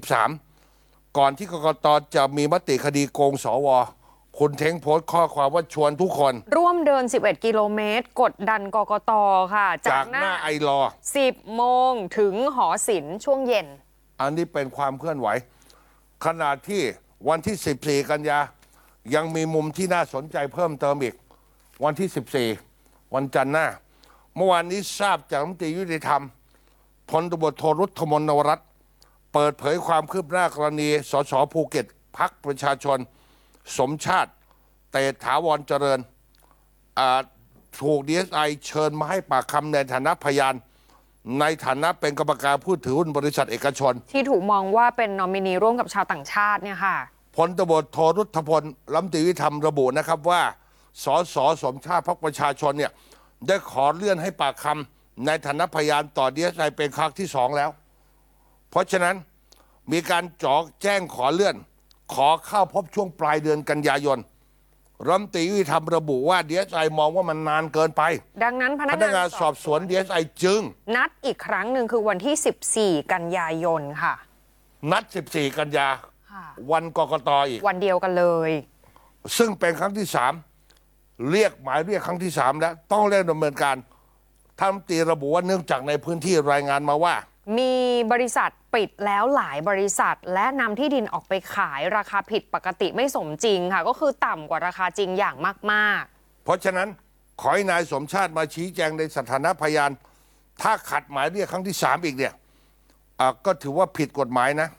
13 ก่อนที่กกต.จะมีมติคดีโกงสว.คุณเท้งโพสต์ข้อความว่าชวนทุกคนร่วมเดิน 11 กิโลเมตรกดดันกกต.ค่ะจากหน้าไอรอ 10 โมงถึงหอศิลป์ช่วงเย็นอันนี้เป็นความเคลื่อนไหวขณะที่วันที่ 14 กันยายังมีมุมที่น่าสนใจเพิ่มเติมอีกวันที่ 14 วันจันทร์หน้าเมื่อวานนี้ทราบจากรัฐมนตรียุติธรรมพลตบโทรุทธมนต์ นวรัตน์เปิดเผยความคืบหน้ากรณีสสภูเก็ตพรรคประชาชนสมชาติเตถาวรเจริญถูก DSI เชิญมาให้ปากคำในฐานะพยานในฐานะเป็นกรรมการผู้ถือหุ้นบริษัทเอกชนที่ถูกมองว่าเป็นนอมินีร่วมกับชาวต่างชาติเนี่ยค่ะพลตบโทรุทธพลรัฐมนตรียุติธรรมระบุนะครับว่าสสสมชาติพรรคประชาชนเนี่ยได้ขอเลื่อนให้ปากคำในฐานะพยานต่อ DSI เป็นครั้งที่ 2 แล้วเพราะฉะนั้นมีการแจ้งขอเลื่อนขอเข้าพบช่วงปลายเดือนกันยายนรัฐมนตรียุติธรรมระบุว่า DSI มองว่ามันนานเกินไปดังนั้นพนักงานสอบสวน DSI จึงนัดอีกครั้งหนึ่งคือวันที่ 14 กันยายนค่ะนัด 14 กันยาวันกกต.อีกวันเดียวกันเลยซึ่งเป็นครั้งที่ 3เรียกหมายเรียกครั้งที่ 3แล้วต้องเร่งดำเนินการท่านรัฐมนตรีระบุว่าเนื่องจากในพื้นที่รายงานมาว่ามีบริษัทปิดแล้วหลายบริษัทและนำที่ดินออกไปขายราคาผิดปกติไม่สมจริงค่ะก็คือต่ำกว่าราคาจริงอย่างมากๆเพราะฉะนั้นขอให้นายสมชาติมาชี้แจงในสถานะพยานถ้าขัดหมายเรียกครั้งที่ 3อีกเนี่ยก็ถือว่าผิดกฎหมายนะ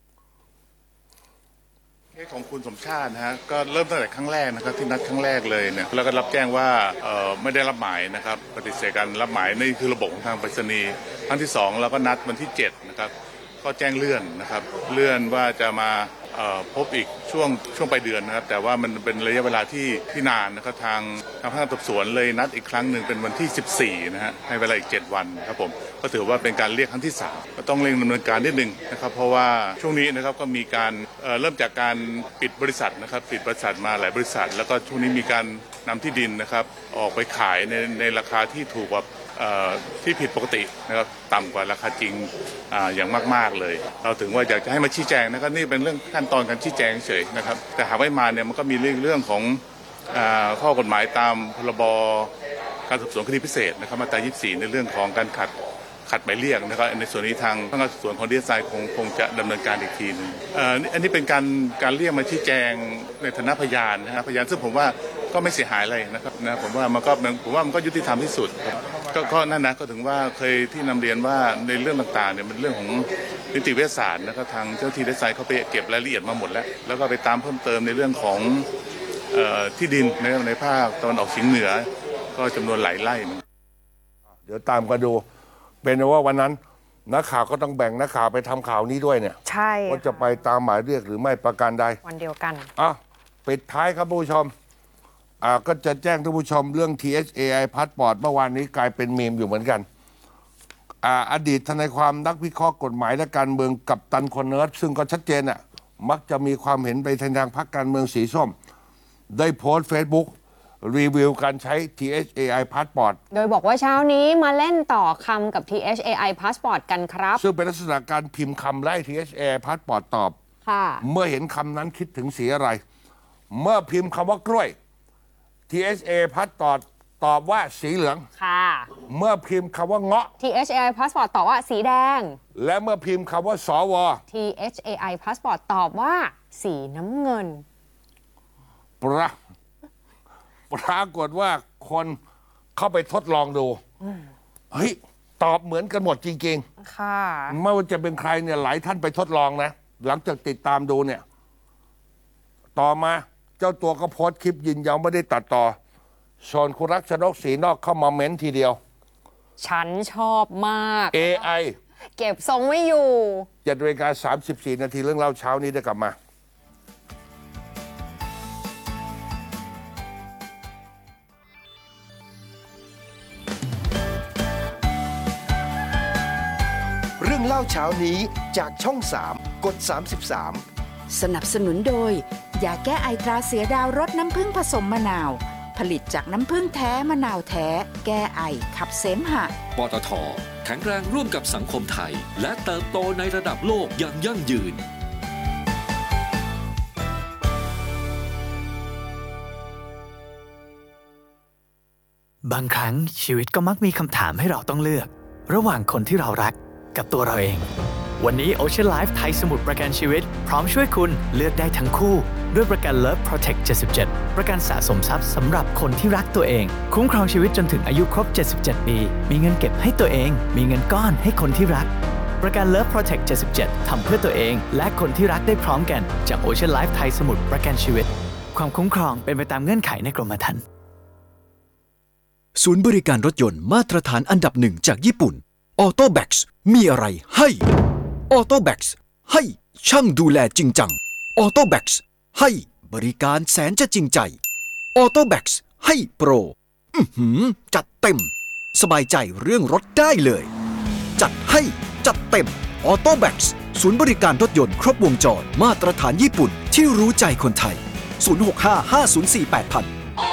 เคสของคุณสมชาตินะฮะก็เริ่มตั้งแต่ครั้งแรกนะครับที่นัดครั้งแรกเลยเนี่ยแล้วก็รับแจ้งว่าไม่ได้รับหมายนะครับปฏิเสธการรับหมายนี่คือระบบของทางไปรษณีย์ครั้งที่2เราก็นัดวันที่7นะครับก็แจ้งเลื่อนนะครับเลื่อนว่าจะมาพบอีกช่วงปลายเดือนนะครับแต่ว่ามันเป็นระยะเวลาที่นานนะครับทางพนักงานสอบสวนเลยนัดอีกครั้งหนึ่งเป็นวันที่14นะฮะให้เวลาอีก7วันครับผมก็ถือว่าเป็นการเรียกครั้งที่3ก็ต้องเร่งดำเนินการนิดนึงนะครับเพราะว่าช่วงนี้นะครับก็มีการเริ่มจากการปิดบริษัทนะครับปิดบริษัทมาหลายบริษัทแล้วก็ช่วงนี้มีการนำที่ดินนะครับออกไปขายในราคาที่ถูกกว่าที่ผิดปกตินะครับต่ำกว่าราคาจริงอย่างมากๆเลยเราถึงว่าอยากจะให้มาชี้แจงนะครับนี่เป็นเรื่องขั้นตอนการชี้แจงเฉยนะครับแต่หากไม่มาเนี่ยมันก็มีเรื่องของข้อกฎหมายตามพรบการสอบสวนคดีพิเศษนะครับมาตรา 24 ในเรื่องของการขัดหมายเรียกนะครับในส่วนนี้ทางพนักงานสอบสวนของ DSI คงจะดำเนินการอีกทีนึงอันนี้เป็นการเรียกมาชี้แจงในฐานะพยานนะครับพยานซึ่งผมว่าก็ไม่เสียหายอะไรนะครับนะผมว่ามันก็ยุติธรรมที่สุดก็นั่นนะก็ถึงว่าเคยที่นำเรียนว่าในเรื่องต่างๆเนี่ยเป็นเรื่องของนิติวิทยาศาสตร์นะครับทางเจ้าที่DSIเขาไปเก็บรายละเอียดมาหมดแล้วก็ไปตามเพิ่มเติมในเรื่องของที่ดินในภาคตะวันออกเฉียงเหนือก็จำนวนหลายไร่เดี๋ยวตามกันดูเป็นว่าวันนั้นนักข่าวก็ต้องแบ่งนักข่าวไปทำข่าวนี้ด้วยเนี่ยใช่ว่าจะไปตามหมายเรียกหรือไม่ประการใดวันเดียวกันปิดท้ายครับผู้ชมก็จะแจ้งท่านผู้ชมเรื่อง THAI พาสปอร์ตเมื่อวานนี้กลายเป็นมีมอยู่เหมือนกันอดีตทนายความนักวิเคราะห์กฎหมายและการเมืองกัปตันคนเนิร์ดซึ่งก็ชัดเจนมักจะมีความเห็นไปทางพรรคการเมืองสีส้มได้โพสต์ Facebook รีวิวการใช้ THAI พาสปอร์ตโดยบอกว่าเช้านี้มาเล่นต่อคำกับ THAI พาสปอร์ตกันครับซึ่งเป็นลักษณะการพิมพ์คำไล่ THAI พาสปอร์ตตอบเมื่อเห็นคำนั้นคิดถึงสีอะไรเมื่อพิมพ์คำว่ากล้วย THAI พาสปอร์ตตอบว่าสีเหลืองเมื่อพิมพ์คำว่าเงาะ THAI พาสปอร์ตตอบว่าสีแดงและเมื่อพิมพ์คำว่าสว THAI พาสปอร์ตตอบว่าสีน้ำเงินปรากฏว่าคนเข้าไปทดลองดูเฮ้ยตอบเหมือนกันหมดจริงๆไม่ว่าจะเป็นใครเนี่ยหลายท่านไปทดลองนะหลังจากติดตามดูเนี่ยต่อมาเจ้าตัวก็โพสต์คลิปยืนยันไม่ได้ตัดต่อส่วนคุณรักชนกศรีนอกเข้ามาเม้นทีเดียวฉันชอบมาก AI เก็บทรงไม่อยู่ 7:34 นาทีเรื่องเล่าเช้านี้ได้กลับมาเล่าเช้านี้จากช่อง3กด33 สนับสนุนโดยยาแก้ไอตราเสือดาวรสน้ำผึ้งผสมมะนาวผลิตจากน้ำผึ้งแท้มะนาวแท้แก้ไอขับเสมหะปตท.แข็งแรงร่วมกับสังคมไทยและเติบโตในระดับโลกอย่างยั่งยืนบางครั้งชีวิตก็มักมีคำถามให้เราต้องเลือกระหว่างคนที่เรารักกับตัวเราเองวันนี้ Ocean Life ไทยสมุทรประกันชีวิตพร้อมช่วยคุณเลือกได้ทั้งคู่ด้วยประกัน Love Protect 77 ประกันสะสมทรัพย์สำหรับคนที่รักตัวเองคุ้มครองชีวิตจนถึงอายุครบ 77 ปีมีเงินเก็บให้ตัวเองมีเงินก้อนให้คนที่รักประกัน Love Protect 77 ทำเพื่อตัวเองและคนที่รักได้พร้อมกันจาก Ocean Life ไทยสมุทรประกันชีวิตความคุ้มครองเป็นไปตามเงื่อนไขในกรมธรรม์ศูนย์บริการรถยนต์มาตรฐานอันดับหนึ่งจากญี่ปุ่น Autobax มีอะไรให้ Autobax ให้ช่างดูแลจริงจัง Autobax ให้บริการแสนจะจริงใจ Autobax ให้โปรจัดเต็มสบายใจเรื่องรถได้เลยจัดให้จัดเต็ม Autobax ศูนย์บริการรถยนต์ครบวงจรมาตรฐานญี่ปุ่นที่รู้ใจคนไทย 065-504-8000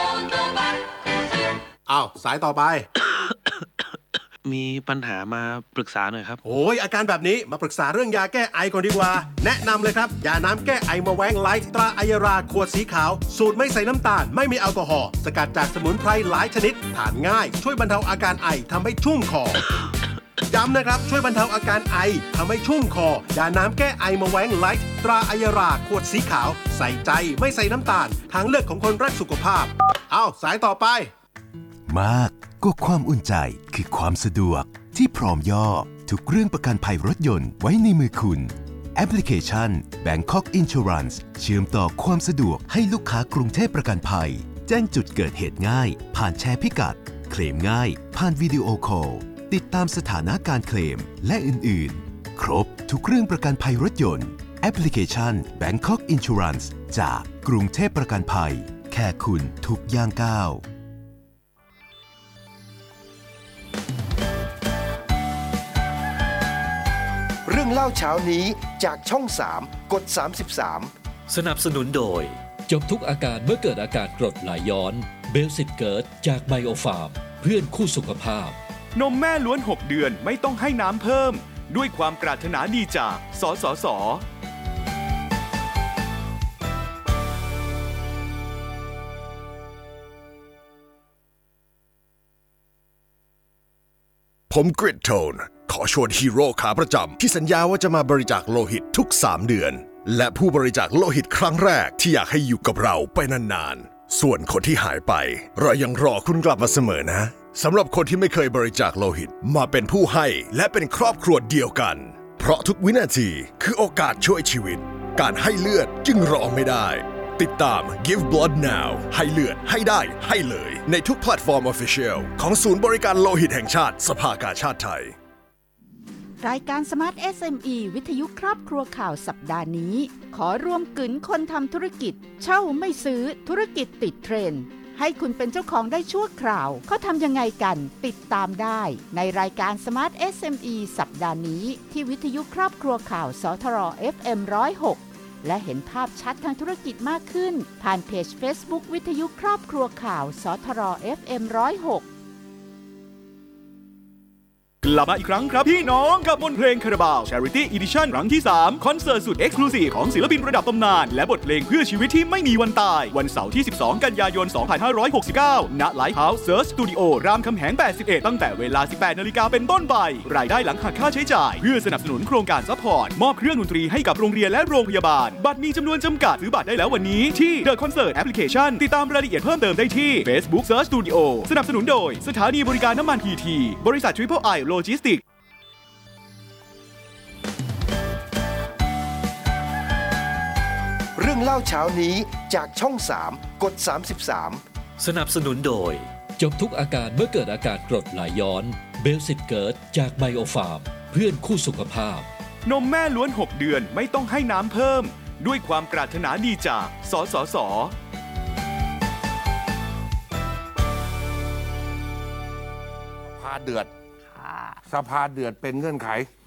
อ้าวสายต่อไปมีปัญหามาปรึกษาหน่อยครับโอ้ยอาการแบบนี้มาปรึกษาเรื่องยาแก้ไอก่อนดีกว่าแนะนำเลยครับยาน้ำแก้ไอมาแวงไลท์ตราไอยาราขวดสีขาวสูตรไม่ใส่น้ำตาลไม่มีแอลกอฮอล์สกัดจากสมุนไพรหลายชนิดทานง่ายช่วยบรรเทาอาการไอทำให้ชุ่มคอย้ำนะครับช่วยบรรเทาอาการไอทำให้ชุ่มคอยาน้ำแก้ไอมาแวงไลท์ตราไอยาราขวดสีขาวใส่ใจไม่ใส่น้ำตาลทางเลือกของคนรักสุขภาพเอาสายต่อไปมากก็ความอุ่นใจคือความสะดวกที่พร้อมย่อทุกเรื่องประกันภัยรถยนต์ไว้ในมือคุณแอปพลิเคชัน Bangkok Insurance เชื่อมต่อความสะดวกให้ลูกค้ากรุงเทพประกันภัยแจ้งจุดเกิดเหตุง่ายผ่านแชร์พิกัดเคลมง่ายผ่านวิดีโอคอลติดตามสถานะการเคลมและอื่นๆครบทุกเรื่องประกันภัยรถยนต์แอปพลิเคชัน Bangkok Insurance จากกรุงเทพประกันภัยแค่คุณทุกย่างก้าวเรื่องเล่าเช้านี้จากช่อง3กด33 สนับสนุนโดยจบทุกอาการเมื่อเกิดอาการกรดไหลย้อนเบลสิตเกิร์ดจากไบโอฟาร์มเพื่อนคู่สุขภาพนมแม่ล้วน6เดือนไม่ต้องให้น้ำเพิ่มด้วยความปรารถนาดีจากสสส. ผมกริดโทนขอชวนฮีโร่ขาประจำที่สัญญาว่าจะมาบริจาคโลหิตทุก3เดือนและผู้บริจาคโลหิตครั้งแรกที่อยากให้อยู่กับเราไปนานๆส่วนคนที่หายไปเรายังรอคุณกลับมาเสมอนะสำหรับคนที่ไม่เคยบริจาคโลหิตมาเป็นผู้ให้และเป็นครอบครัวเดียวกันเพราะทุกวินาทีคือโอกาสช่วยชีวิตการให้เลือดจึงรอไม่ได้ติดตาม Give Blood Now ให้เลือดให้ได้ให้เลยในทุกแพลตฟอร์ม Official ของศูนย์บริการโลหิตแห่งชาติสภากาชาดไทยรายการ Smart SME วิทยุครอบครัวข่าวสัปดาห์นี้ขอรวมกึ๋นคนทำธุรกิจเช่าไม่ซื้อธุรกิจติดเทรนด์ให้คุณเป็นเจ้าของได้ชั่วคราวเขาทำยังไงกันติดตามได้ในรายการ Smart SME สัปดาห์นี้ที่วิทยุครอบครัวข่าวสทร FM 106และเห็นภาพชัดทางธุรกิจมากขึ้นผ่านเพจ Facebook วิทยุครอบครัวข่าวสทร FM 106 กลับมาอีกครั้งครับพี่น้องกับบทเพลงคาราบาว Charity Edition ครั้งที่3คอนเสิร์ตสุด Exclusive ของศิลปินระดับตำนานและบทเพลงเพื่อชีวิตที่ไม่มีวันตายวันเสาร์ที่12กันยายน2569ณ Lighthouse Search Studio รามคำแหง81ตั้งแต่เวลา 18 น.เป็นต้นไปรายได้หลังหักค่าใช้จ่ายเพื่อสนับสนุนโครงการซัพพอร์ตมอบเครื่องดนตรีให้กับโรงเรียนและโรงพยาบาลบัตรมีจำนวนจำกัดซื้อบัตรได้แล้ววันนี้ที่ The Concert Application ติดตามรายละเอียดเพิ่มเติมได้ที่ Facebook Search Studio สนับสนุนโดยสถานีบริการน้ำมัน PT บริษัท Triple I Logistics เรื่องเล่าเช้านี้จากช่อง3กด33 สนับสนุนโดยจบทุกอาการเมื่อเกิดอาการกรดไหลย้อนเบลสิตเกิร์ดจากไบโอฟาร์มเพื่อนคู่สุขภาพนมแม่ล้วน6เดือนไม่ต้องให้น้ำเพิ่มด้วยความปรารถนาดีจากสสส. สภาเดือดสภาเดือดเป็นเงื่อนไข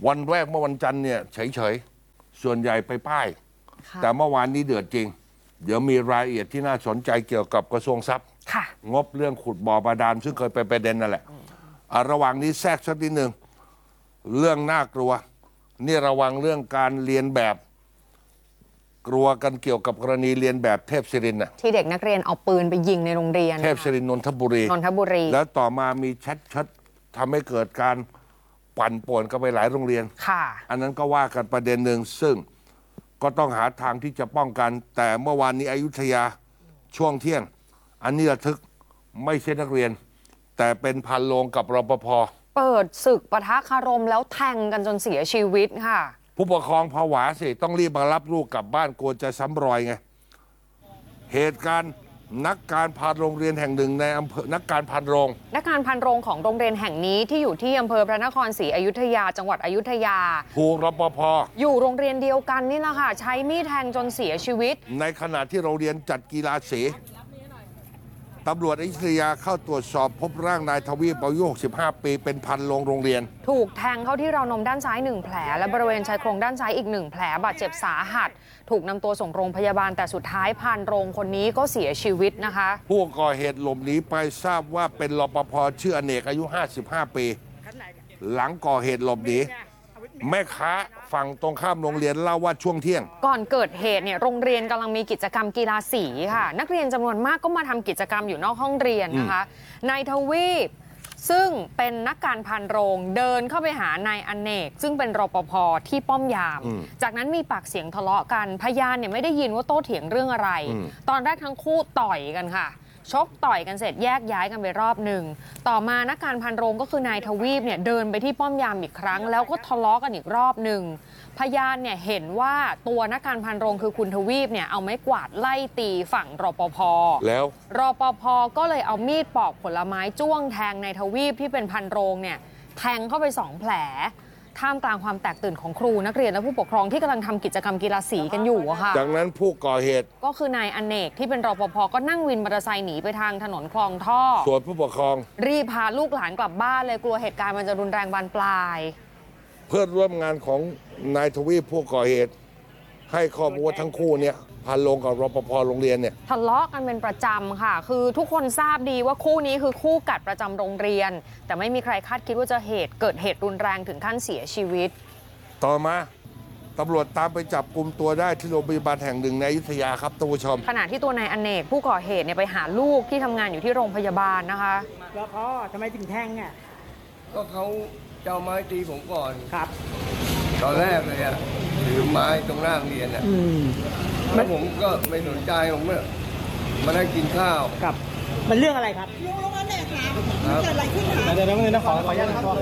วันแรกเมื่อวันจันทร์เนี่ยเฉยๆส่วนใหญ่ไปป้ายแต่เมื่อวานนี้เดือดจริงเดี๋ยวมีรายละเอียดที่น่าสนใจเกี่ยวกับกระทรวงทรัพย์งบเรื่องขุดบ่อบาดาลซึ่งเคยเป็นประเด็นนั่นแหละระหว่างนี้แทรกสักนิดหนึ่งเรื่องน่ากลัวนี่ระวังเรื่องการเรียนแบบกลัวกันเกี่ยวกับกรณีเรียนแบบเทพศิรินทร์ที่เด็กนักเรียนเอาปืนไปยิงในโรงเรียนเทพศิรินทร์นนทบุรีแล้วต่อมามีชัดทำให้เกิดการปั่นป่วนกันไปหลายโรงเรียนอันนั้นก็ว่ากันประเด็นหนึ่งซึ่งก็ต้องหาทางที่จะป้องกันแต่เมื่อวานนี้อยุธยาช่วงเที่ยงอันนี้ระทึกไม่ใช่นักเรียนแต่เป็นพันโรงกับรปภ. เปิดศึกปะทะคารมแล้วแทงกันจนเสียชีวิตค่ะผู้ปกครองผวาสิต้องรีบมารับลูกกลับบ้านกลัวจะซ้ำรอยไงเหตุการณ์นักการพาโรงเรียนแห่งหนึ่งในอำเภอนักการพันโรงของโรงเรียนแห่งนี้ที่อยู่ที่อำเภอพระนครศรีอยุธยาจังหวัดอยุธยาถูกรปภ. อยู่โรงเรียนเดียวกันนี่แหละค่ะใช้มีดแทงจนเสียชีวิตในขณะที่โรงเรียนจัดกีฬาสีตำรวจอยุธยาเข้าตรวจสอบพบร่างนายทวีปอายุ65 ปีเป็นพันโรงเรียนถูกแทงเข้าที่ราวนมด้านซ้าย1แผลและบริเวณชายโครงด้านซ้ายอีก1แผลบาดเจ็บสาหัสถูกนำตัวส่งโรงพยาบาลแต่สุดท้ายพันโรงคนนี้ก็เสียชีวิตนะคะผู้ก่อเหตุหลบหนีไปทราบว่าเป็นรปภ.ชื่ออเนกอายุ55 ปีหลังก่อเหตุหลบหนีแม่ค้าฝั่งตรงข้ามโรงเรียนเล่าว่าช่วงเที่ยงก่อนเกิดเหตุเนี่ยโรงเรียนกำลังมีกิจกรรมกีฬาสีค่ะนักเรียนจำนวนมากก็มาทำกิจกรรมอยู่นอกห้องเรียนนะคะนายทวีปซึ่งเป็นนักการพันโรงเดินเข้าไปหานายอเนกซึ่งเป็นรปภ.ที่ป้อมยามจากนั้นมีปากเสียงทะเลาะกันพยานเนี่ยไม่ได้ยินว่าโต้เถียงเรื่องอะไรตอนแรกทั้งคู่ต่อยกันค่ะชกต่อยกันเสร็จแยกย้ายกันไปรอบหนึ่งต่อมานักการพันโรงก็คือนายทวีปเนี่ยเดินไปที่ป้อมยามอีกครั้งแล้วก็ทะเลาะกันอีกรอบหนึ่งพยานเนี่ยเห็นว่าตัวนักการพันโรงคือคุณทวีปเนี่ยเอาไม้กวาดไล่ตีฝั่งรปภ. แล้วรปภ.ก็เลยเอามีดปอกผลไม้จ้วงแทงนายทวีปที่เป็นพันโรงเนี่ยแทงเข้าไป2แผลท่ามกลางความแตกตื่นของครูนักเรียนและผู้ปกครองที่กำลังทำกิจกรรมกีฬาสีกันอยู่อะค่ะจากนั้นผู้ก่อเหตุก็คือนายอเนกที่เป็นรปภ.ก็นั่งวินมอเตอร์ไซค์หนีไปทางถนนคลองท่อส่วนผู้ปกครองรีบพาลูกหลานกลับบ้านเลยกลัวเหตุการณ์มันจะรุนแรงบานปลายเพื่อนร่วมงานของนายทวีปผู้ก่อเหตุให้ข้อมูลว่าทั้งคู่เนี่ยพันโรงกับรปภ.โรงเรียนเนี่ยทะเลาะกันเป็นประจำค่ะคือทุกคนทราบดีว่าคู่นี้คือคู่กัดประจำโรงเรียนแต่ไม่มีใครคาดคิดว่าจะเกิดเหตุรุนแรงถึงขั้นเสียชีวิตต่อมาตำรวจตามไปจับกุมตัวได้ที่โรงพยาบาลแห่งหนึ่งในอยุธยาครับท่านผู้ชมขณะที่ตัวนายอเนกผู้ก่อเหตุเนี่ยไปหาลูกที่ทำงานอยู่ที่โรงพยาบาลนะคะแล้วพ่อทำไมถึงแทงอ่ะก็เขาเจ้าไม้ตีผมก่อนครับตอนแรกเลยอ่ะถือไม้ตรงหน้าโรงเรียนอ่ะแล้วผมก็ไม่สนใจผมเนี่ยมาได้กินข้าวครับมันเรื่องอะไรครับลุงอเนกครับเกิดอะไรขึ้นครับเดี๋ยวนะขออนุญาตนะครับ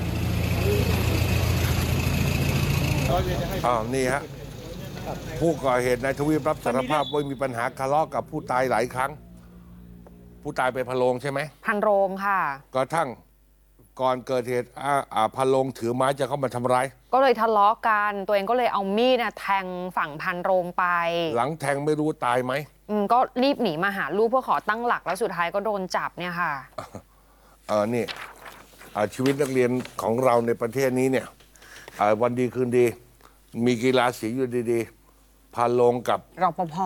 นี่ฮะผู้ก่อเหตุนายทวีปรับสารภาพว่ามีปัญหาทะเลาะกับผู้ตายหลายครั้งผู้ตายเป็นพันโรงใช่ไหมพันโรงค่ะกระทั่งก่อนเกิดเหตุพันโรงถือไม้จะเข้ามาทำร้ายก็เลยทะเลาะกันตัวเองก็เลยเอามีดแทงฝั่งพันโรงไปหลังแทงไม่รู้ตายไหมก็รีบหนีมาหาลูกเพื่อขอตั้งหลักแล้วสุดท้ายก็โดนจับเนี่ยค่ะนี่ชีวิตนักเรียนของเราในประเทศนี้เนี่ยวันดีคืนดีมีกีฬาสีอยู่ดีๆพันโรงกับรปภ.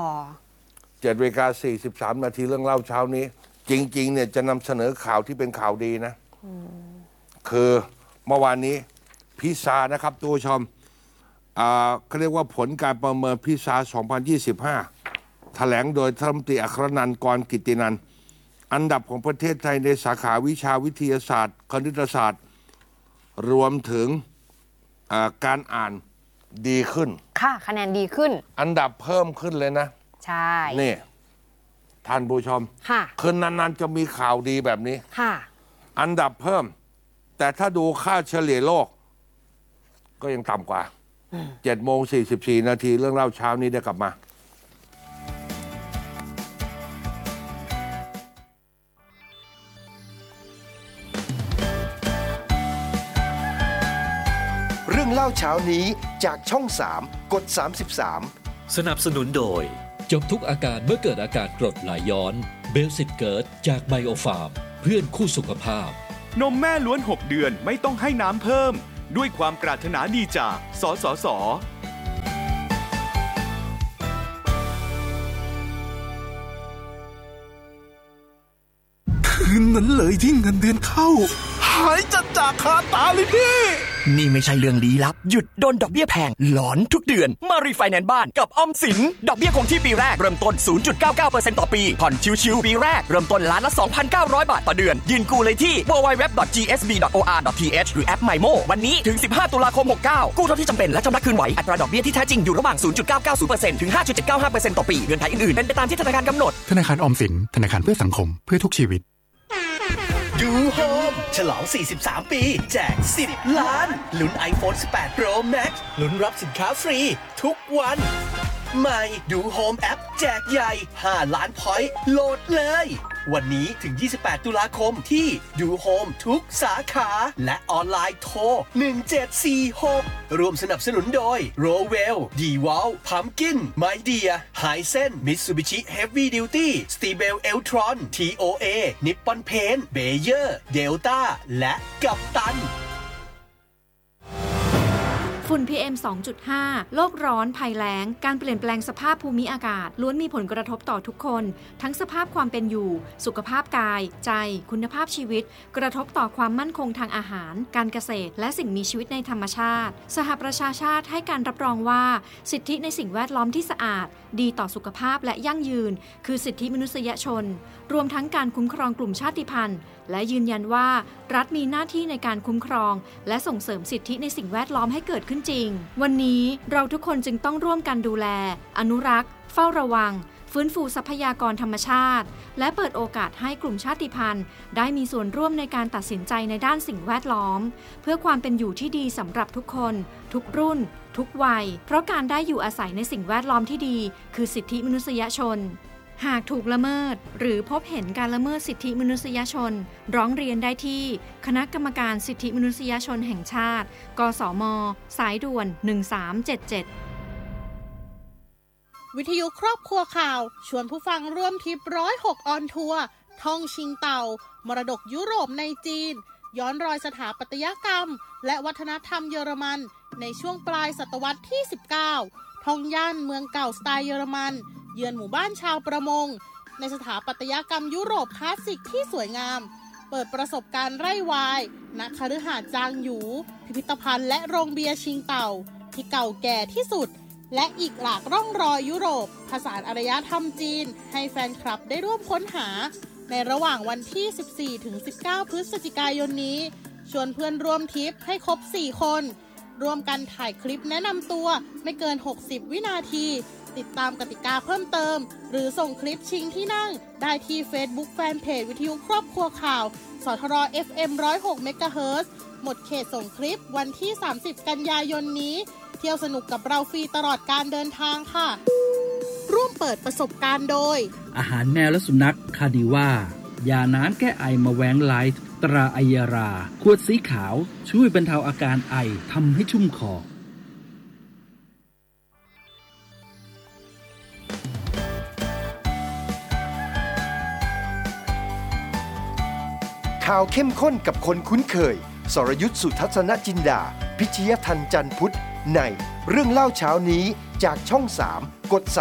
7:43 นาทีเรื่องเล่าเช้านี้จริงๆเนี่ยจะนำเสนอข่าวที่เป็นข่าวดีนะคือเมื่อวานนี้พิซานะครับตัวชมเขาเรียกว่าผลการประเมินพิซา 2025 แถลงโดยท่านรัฐมนตรีอัครนันท์ กรกิตตินันท์อันดับของประเทศไทยในสาขาวิชาวิทยาศาสตร์คณิตศาสตร์รวมถึงการอ่านดีขึ้นค่ะคะแนนดีขึ้นอันดับเพิ่มขึ้นเลยนะใช่นี่ท่านผู้ชมค่ะคืนนานๆจะมีข่าวดีแบบนี้ค่ะอันดับเพิ่มแต่ถ้าดูค่าเฉลี่ยโลกก็ยังต่ำกว่า 7:44 นาทีเรื่องเล่าเช้านี้ได้กลับมาเรื่องเล่าเช้านี้จากช่อง 3 กด 33 สนับสนุนโดยจบทุกอาการเมื่อเกิดอาการกรดไหลย้อนเบลสิตเกิร์ตจากไบโอฟาร์มเพื่อนคู่สุขภาพนมแม่ล้วน6 เดือนไม่ต้องให้น้ำเพิ่มด้วยความปรารถนาดีจากสสส. คืนนั้นเลยที่เงินเดือนเข้าหายจัดจากคาตาเลยพี่นี่ไม่ใช่เรื่องลี้ลับหยุดโดนดอกเบี้ยแพงหลอนทุกเดือนมารีไฟแนนซ์บ้านกับออมสินดอกเบี้ยคงที่ปีแรกเริ่มต้น 0.99% ต่อปีผ่อนชิวๆปีแรกเริ่มต้นล้านละ 2,900 บาทต่อเดือนยื่นกู้เลยที่ www.gsb.or.th หรือแอป MyMo วันนี้ถึง15ตุลาคม69กู้เท่าที่จำเป็นและชำระคืนไหวอัตราดอกเบี้ยที่แท้จริงอยู่ระหว่าง 0.990% ถึง 5.795% ต่อปีเงื่อนไขอื่นๆเป็นไปตามที่ธนาคารกำหนดธนาคารออมสินธนาคารเพื่อสังคมเพื่อทุกชีวิตดูโฮมฉลอง43ปีแจก10ล้านลุ้น iPhone 18 Pro Max ลุ้นรับสินค้าฟรีทุกวันใหม่ดูโฮมแอปแจกใหญ่5ล้านพอยต์โหลดเลยวันนี้ถึง28ตุลาคมที่ดูโฮมทุกสาขาและออนไลน์โทร1746ร่วมสนับสนุนโดย Rowell D-Wall Pumpkin MyDear Hisense Mitsubishi Heavy Duty Stibel Eltron TOA Nippon Paint Bayer Delta และกัปตันฝุ่น PM 2.5 โลกร้อนภัยแล้งการเปลี่ยนแปลงสภาพภูมิอากาศล้วนมีผลกระทบต่อทุกคนทั้งสภาพความเป็นอยู่สุขภาพกายใจคุณภาพชีวิตกระทบต่อความมั่นคงทางอาหารการเกษตรและสิ่งมีชีวิตในธรรมชาติสหประชาชาติให้การรับรองว่าสิทธิในสิ่งแวดล้อมที่สะอาดดีต่อสุขภาพและยั่งยืนคือสิทธิมนุษยชนรวมทั้งการคุ้มครองกลุ่มชาติพันธุ์และยืนยันว่ารัฐมีหน้าที่ในการคุ้มครองและส่งเสริมสิทธิในสิ่งแวดล้อมให้เกิดขึ้นจริงวันนี้เราทุกคนจึงต้องร่วมกันดูแลอนุรักษ์เฝ้าระวังฟื้นฟูทรัพยากรธรรมชาติและเปิดโอกาสให้กลุ่มชาติพันธุ์ได้มีส่วนร่วมในการตัดสินใจในด้านสิ่งแวดล้อมเพื่อความเป็นอยู่ที่ดีสำหรับทุกคนทุกรุ่นทุกวัยเพราะการได้อยู่อาศัยในสิ่งแวดล้อมที่ดีคือสิทธิมนุษยชนหากถูกละเมิดหรือพบเห็นการละเมิดสิทธิมนุษยชนร้องเรียนได้ที่คณะกรรมการสิทธิมนุษยชนแห่งชาติกสมสายด่วน1377 วิทยุครอบครัวข่าวชวนผู้ฟังร่วมทริป106ออนทัวร์ท่องชิงเต่ามรดกยุโรปในจีนย้อนรอยสถาปัตยกรรมและวัฒนธรรมเยอรมันในช่วงปลายศตวรรษที่19ท่องย่านเมืองเก่าสไตล์เยอรมันเยือนหมู่บ้านชาวประมงในสถาปัตยกรรมยุโรปคลาสสิกที่สวยงามเปิดประสบการณ์ไร่วายณคฤหาสน์จางหยูพิพิธภัณฑ์และโรงเบียร์ชิงเต่าที่เก่าแก่ที่สุดและอีกหลากร่องรอยยุโรปผสานอารยธรรมจีนให้แฟนคลับได้ร่วมค้นหาในระหว่างวันที่ 14-19 พฤศจิกายนนี้ชวนเพื่อนร่วมทริปให้ครบ 4 คนร่วมกันถ่ายคลิปแนะนำตัวไม่เกิน 60 วินาทีติดตามกติกาเพิ่มเติมหรือส่งคลิปชิงที่นั่งได้ที่ Facebook Fanpage วิทยุครอบครัวข่าวสทร FM 106 MHz หมดเขตส่งคลิปวันที่ 30 กันยายนนี้เที่ยวสนุกกับเราฟรีตลอดการเดินทางค่ะร่วมเปิดประสบการณ์โดยอาหารแมวและสุนัขคาดิว่ายาน้ำแก้ไอมาแวงไลท์ตราไอยาราขวดสีขาวช่วยบรรเทาอาการไอทำให้ชุ่มคอข่าวเข้มข้นกับคนคุ้นเคยสรยุทธสุทัศนจินดาพิชยทันจันพุทธในเรื่องเล่าเช้านี้จากช่อง3กด33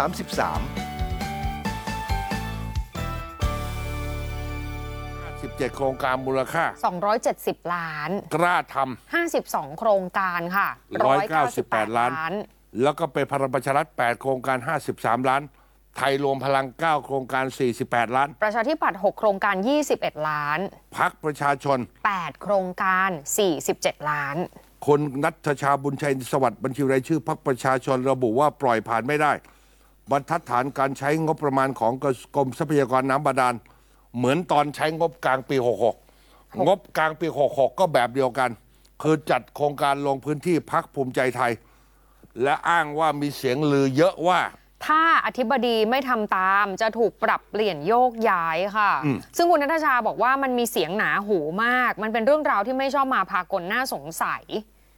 17 โครงการมูลค่า 270 ล้านกล้าทำ52 โครงการค่ะ 198 ล้านแล้วก็เป็นพลังประชารัฐ8 โครงการ53 ล้านไทยรวมพลัง9 โครงการ48 ล้านประชาธิปัตย์6 โครงการ21 ล้านพรรคประชาชน 8 โครงการ47 ล้านคนนัทชาบุญชัยสวัสดิ์บัญชีรายชื่อพรรคประชาชนระบุว่าปล่อยผ่านไม่ได้บรรทัดฐานการใช้งบประมาณของกรมทรัพยากรน้ำบาดาลเหมือนตอนใช้งบกลางปี66งบกลางปี66ก็แบบเดียวกันคือจัดโครงการลงพื้นที่พรรคภูมิใจไทยและอ้างว่ามีเสียงลือเยอะว่าถ้าอธิบดีไม่ทำตามจะถูกปรับเปลี่ยนโยกย้ายค่ะซึ่งคุณณัฐชาบอกว่ามันมีเสียงหนาหูมากมันเป็นเรื่องราวที่ไม่ชอบมาพากลน่าสงสัย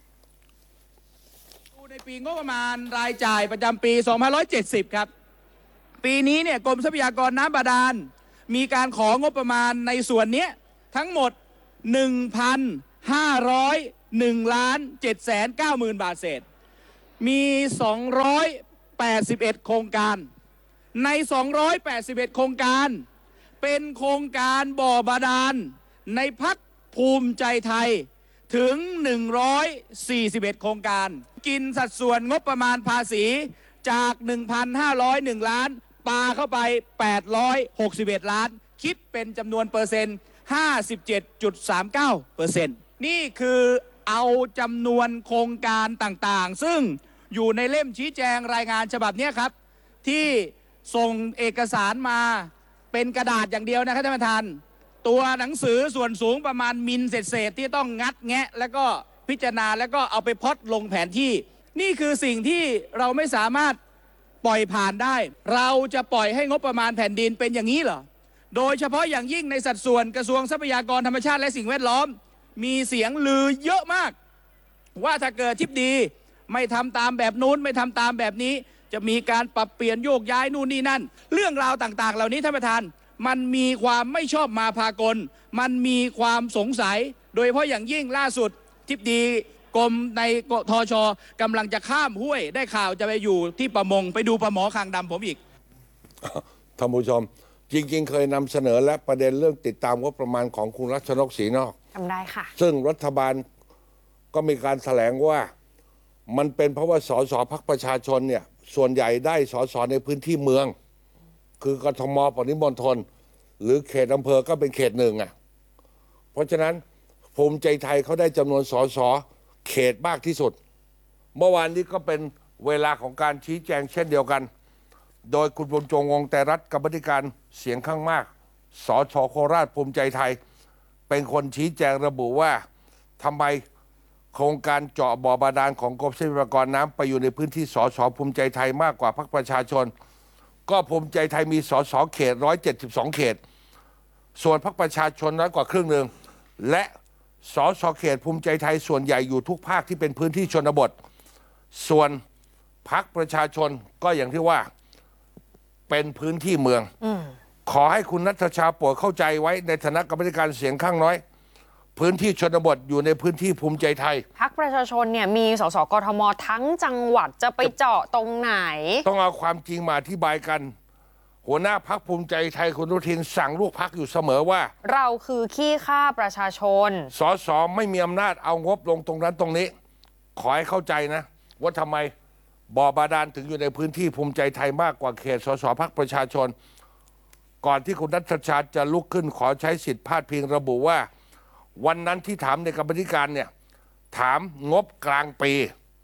ในปีงบประมาณรายจ่ายประจำปี2570ครับปีนี้เนี่ยกรมทรัพยากรน้ำบาดาลมีการของบประมาณในส่วนนี้ทั้งหมด 1,500 1,790,000 บาทเศษมี281โครงการใน281โครงการเป็นโครงการบ่อบาดาลในพรรคภูมิใจไทยถึง141โครงการกินสัดส่วนงบประมาณภาษีจาก 1,501 ล้านปาเข้าไป861ล้านคิดเป็นจำนวนเปอร์เซ็นต์ 57.39% นี่คือเอาจำนวนโครงการต่างๆซึ่งอยู่ในเล่มชี้แจงรายงานฉบับนี้ครับที่ส่งเอกสารมาเป็นกระดาษอย่างเดียวนะครับท่านประธานตัวหนังสือส่วนสูงประมาณมิลเศษที่ต้องงัดแงะแล้วก็พิจารณาแล้วก็เอาไปพล็อตลงแผนที่นี่คือสิ่งที่เราไม่สามารถปล่อยผ่านได้เราจะปล่อยให้งบประมาณแผ่นดินเป็นอย่างนี้เหรอโดยเฉพาะอย่างยิ่งในสัดส่วนกระทรวงทรัพยากรธรรมชาติและสิ่งแวดล้อมมีเสียงลือเยอะมากว่าถ้าเกิดทิบดีไม่ทำตามแบบนู้นไม่ทำตามแบบนี้จะมีการปรับเปลี่ยนโยกย้ายนู่นนี่นั่นเรื่องราวต่างๆเหล่านี้ท่านประธานมันมีความไม่ชอบมาพากลมันมีความสงสัยโดยเฉพาะอย่างยิ่งล่าสุดทิบดีกรมในทช.กำลังจะข้ามห้วยได้ข่าวจะไปอยู่ที่ประมงไปดูปลาหมอคางดำผมอีกท่านผู้ชมจริงๆเคยนำเสนอและประเด็นเรื่องติดตามงบประมาณของคุณรัชนกศรีนอกทำได้ค่ะซึ่งรัฐบาลก็มีการแถลงว่ามันเป็นเพราะว่าสสพรรคประชาชนเนี่ยส่วนใหญ่ได้สสในพื้นที่เมืองคือกทมปริมณฑลหรือเขตอำเภอก็เป็นเขตหนึ่งอ่ะเพราะฉะนั้นภูมิใจไทยเขาได้จำนวนสสเขตมากที่สุดเมื่อวานนี้ก็เป็นเวลาของการชี้แจงเช่นเดียวกันโดยคุณบุญจงวงศ์แต่รัฐกรรมธิการเสียงข้างมากสชโคราชภูมิใจไทยเป็นคนชี้แจงระบุว่าทำไมโครงการเจาะบ่อบาดาลของกรมทรัพยากรน้ำไปอยู่ในพื้นที่สสภูมิใจไทยมากกว่าพรรคประชาชนก็ภูมิใจไทยมีสสเขต172เขตส่วนพรรคประชาชนน้อยกว่าครึ่งหนึ่งและสสเขตภูมิใจไทยส่วนใหญ่อยู่ทุกภาคที่เป็นพื้นที่ชนบทส่วนพรรคประชาชนก็อย่างที่ว่าเป็นพื้นที่เมืองขอให้คุณณัฐชาโปรดเข้าใจไว้ในฐานะกรรมการเสียงข้างน้อยพื้นที่ชนบทอยู่ในพื้นที่ภูมิใจไทยพรรคประชาชนเนี่ยมีสสกทมทั้งจังหวัดจะไปเจาะตรงไหนต้องเอาความจริงมาอธิบายกันหัวหน้าพรรคภูมิใจไทยคุณอนุทินสั่งลูกพรรคอยู่เสมอว่าเราคือขี้ข้าประชาชนสสไม่มีอำนาจเอางบลงตรงนั้นตรงนี้ขอให้เข้าใจนะว่าทำไมบ่อบาดาลถึงอยู่ในพื้นที่ภูมิใจไทยมากกว่าเขตสสพรรคประชาชนก่อนที่คุณณัฐชาจะลุกขึ้นขอใช้สิทธิพาดพิงระบุว่าวันนั้นที่ถามในกรรมธิการเนี่ยถามงบกลางปี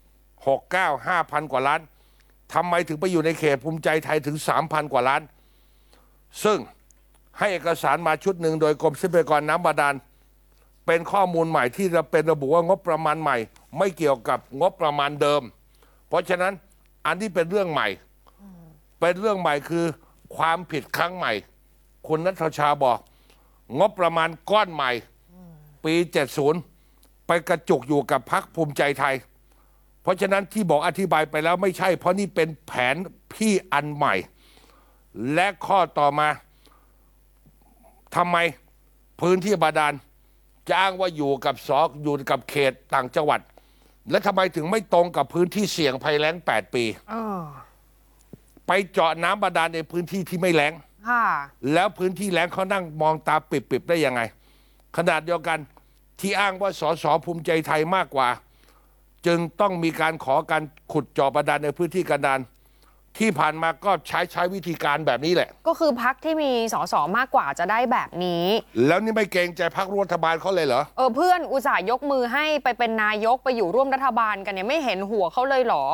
69 5,000 กว่าล้านทำไมถึงไปอยู่ในเขตภูมิใจไทยถึง 3,000 กว่าล้านซึ่งให้เอกสารมาชุดหนึ่งโดยกรมทรัพยากรน้ำบาดาลเป็นข้อมูลใหม่ที่จะเป็นระบุว่างบประมาณใหม่ไม่เกี่ยวกับงบประมาณเดิมเพราะฉะนั้นอันนี้เป็นเรื่องใหม่เป็นเรื่องใหม่คือความผิดครั้งใหม่คุณณัฐชาบอกงบประมาณก้อนใหม่ปี70ไปกระจุกอยู่กับพรรคภูมิใจไทยเพราะฉะนั้นที่บอกอธิบายไปแล้วไม่ใช่เพราะนี่เป็นแผนพี่อันใหม่และข้อต่อมาทำไมพื้นที่บาดาลจะอ้างว่าอยู่กับเขตต่างจังหวัดและทำไมถึงไม่ตรงกับพื้นที่เสี่ยงภัยแล้ง8 ปีไปเจาะน้ำบาดาลในพื้นที่ที่ไม่แล้งแล้วพื้นที่แล้งเขานั่งมองตาปิบๆได้ยังไงขนาดเดียวกันที่อ้างว่าสสภูมิใจไทยมากกว่าจึงต้องมีการขอการขุดเจาะบาดาลในพื้นที่กันดารที่ผ่านมาก็ใช้วิธีการแบบนี้แหละก็คือพรรคที่มีสสมากกว่าจะได้แบบนี้แล้วนี่ไม่เกรงใจพรรครัฐบาลเขาเลยเหรอเพื่อนอุตส่าห์ยกมือให้ไปเป็นนายกไปอยู่ร่วมรัฐบาลกันเนี่ยไม่เห็นหัวเขาเลยเหรอ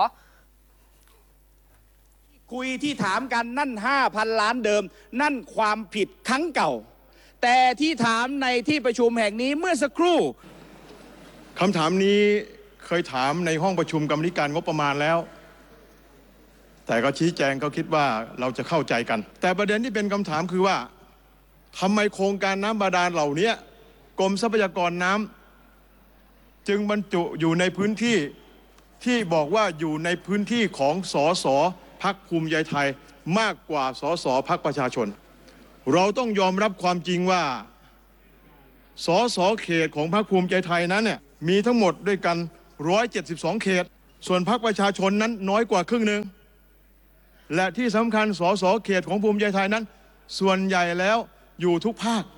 คุยที่ถามกันนั่น 5,000 ล้านเดิมนั่นความผิดครั้งเก่าแต่ที่ถามในที่ประชุมแห่งนี้เมื่อสักครู่คำถามนี้เคยถามในห้องประชุมกรรมธิการงบประมาณแล้วแต่ก็ชี้แจงเขาคิดว่าเราจะเข้าใจกันแต่ประเด็นที่เป็นคำถามคือว่าทำไมโครงการน้ำบาดาลเหล่านี้กรมทรัพยากรน้ำจึงบรรจุอยู่ในพื้นที่ที่บอกว่าอยู่ในพื้นที่ของสสพรรคภูมิใจไทยมากกว่าสสพรรคประชาชนเราต้องยอมรับความจริงว่าสสเขตของพรรคภูมิใจไทยนั้นเนี่ยมีทั้งหมดด้วยกัน172เขตส่วนพรรคประชาชนนั้นน้อยกว่าครึ่งหนึ่งและที่สำคัญสสเขตของภูมิใจไทยนั้นส่วนใหญ่แล้วอยู่ทุกภาค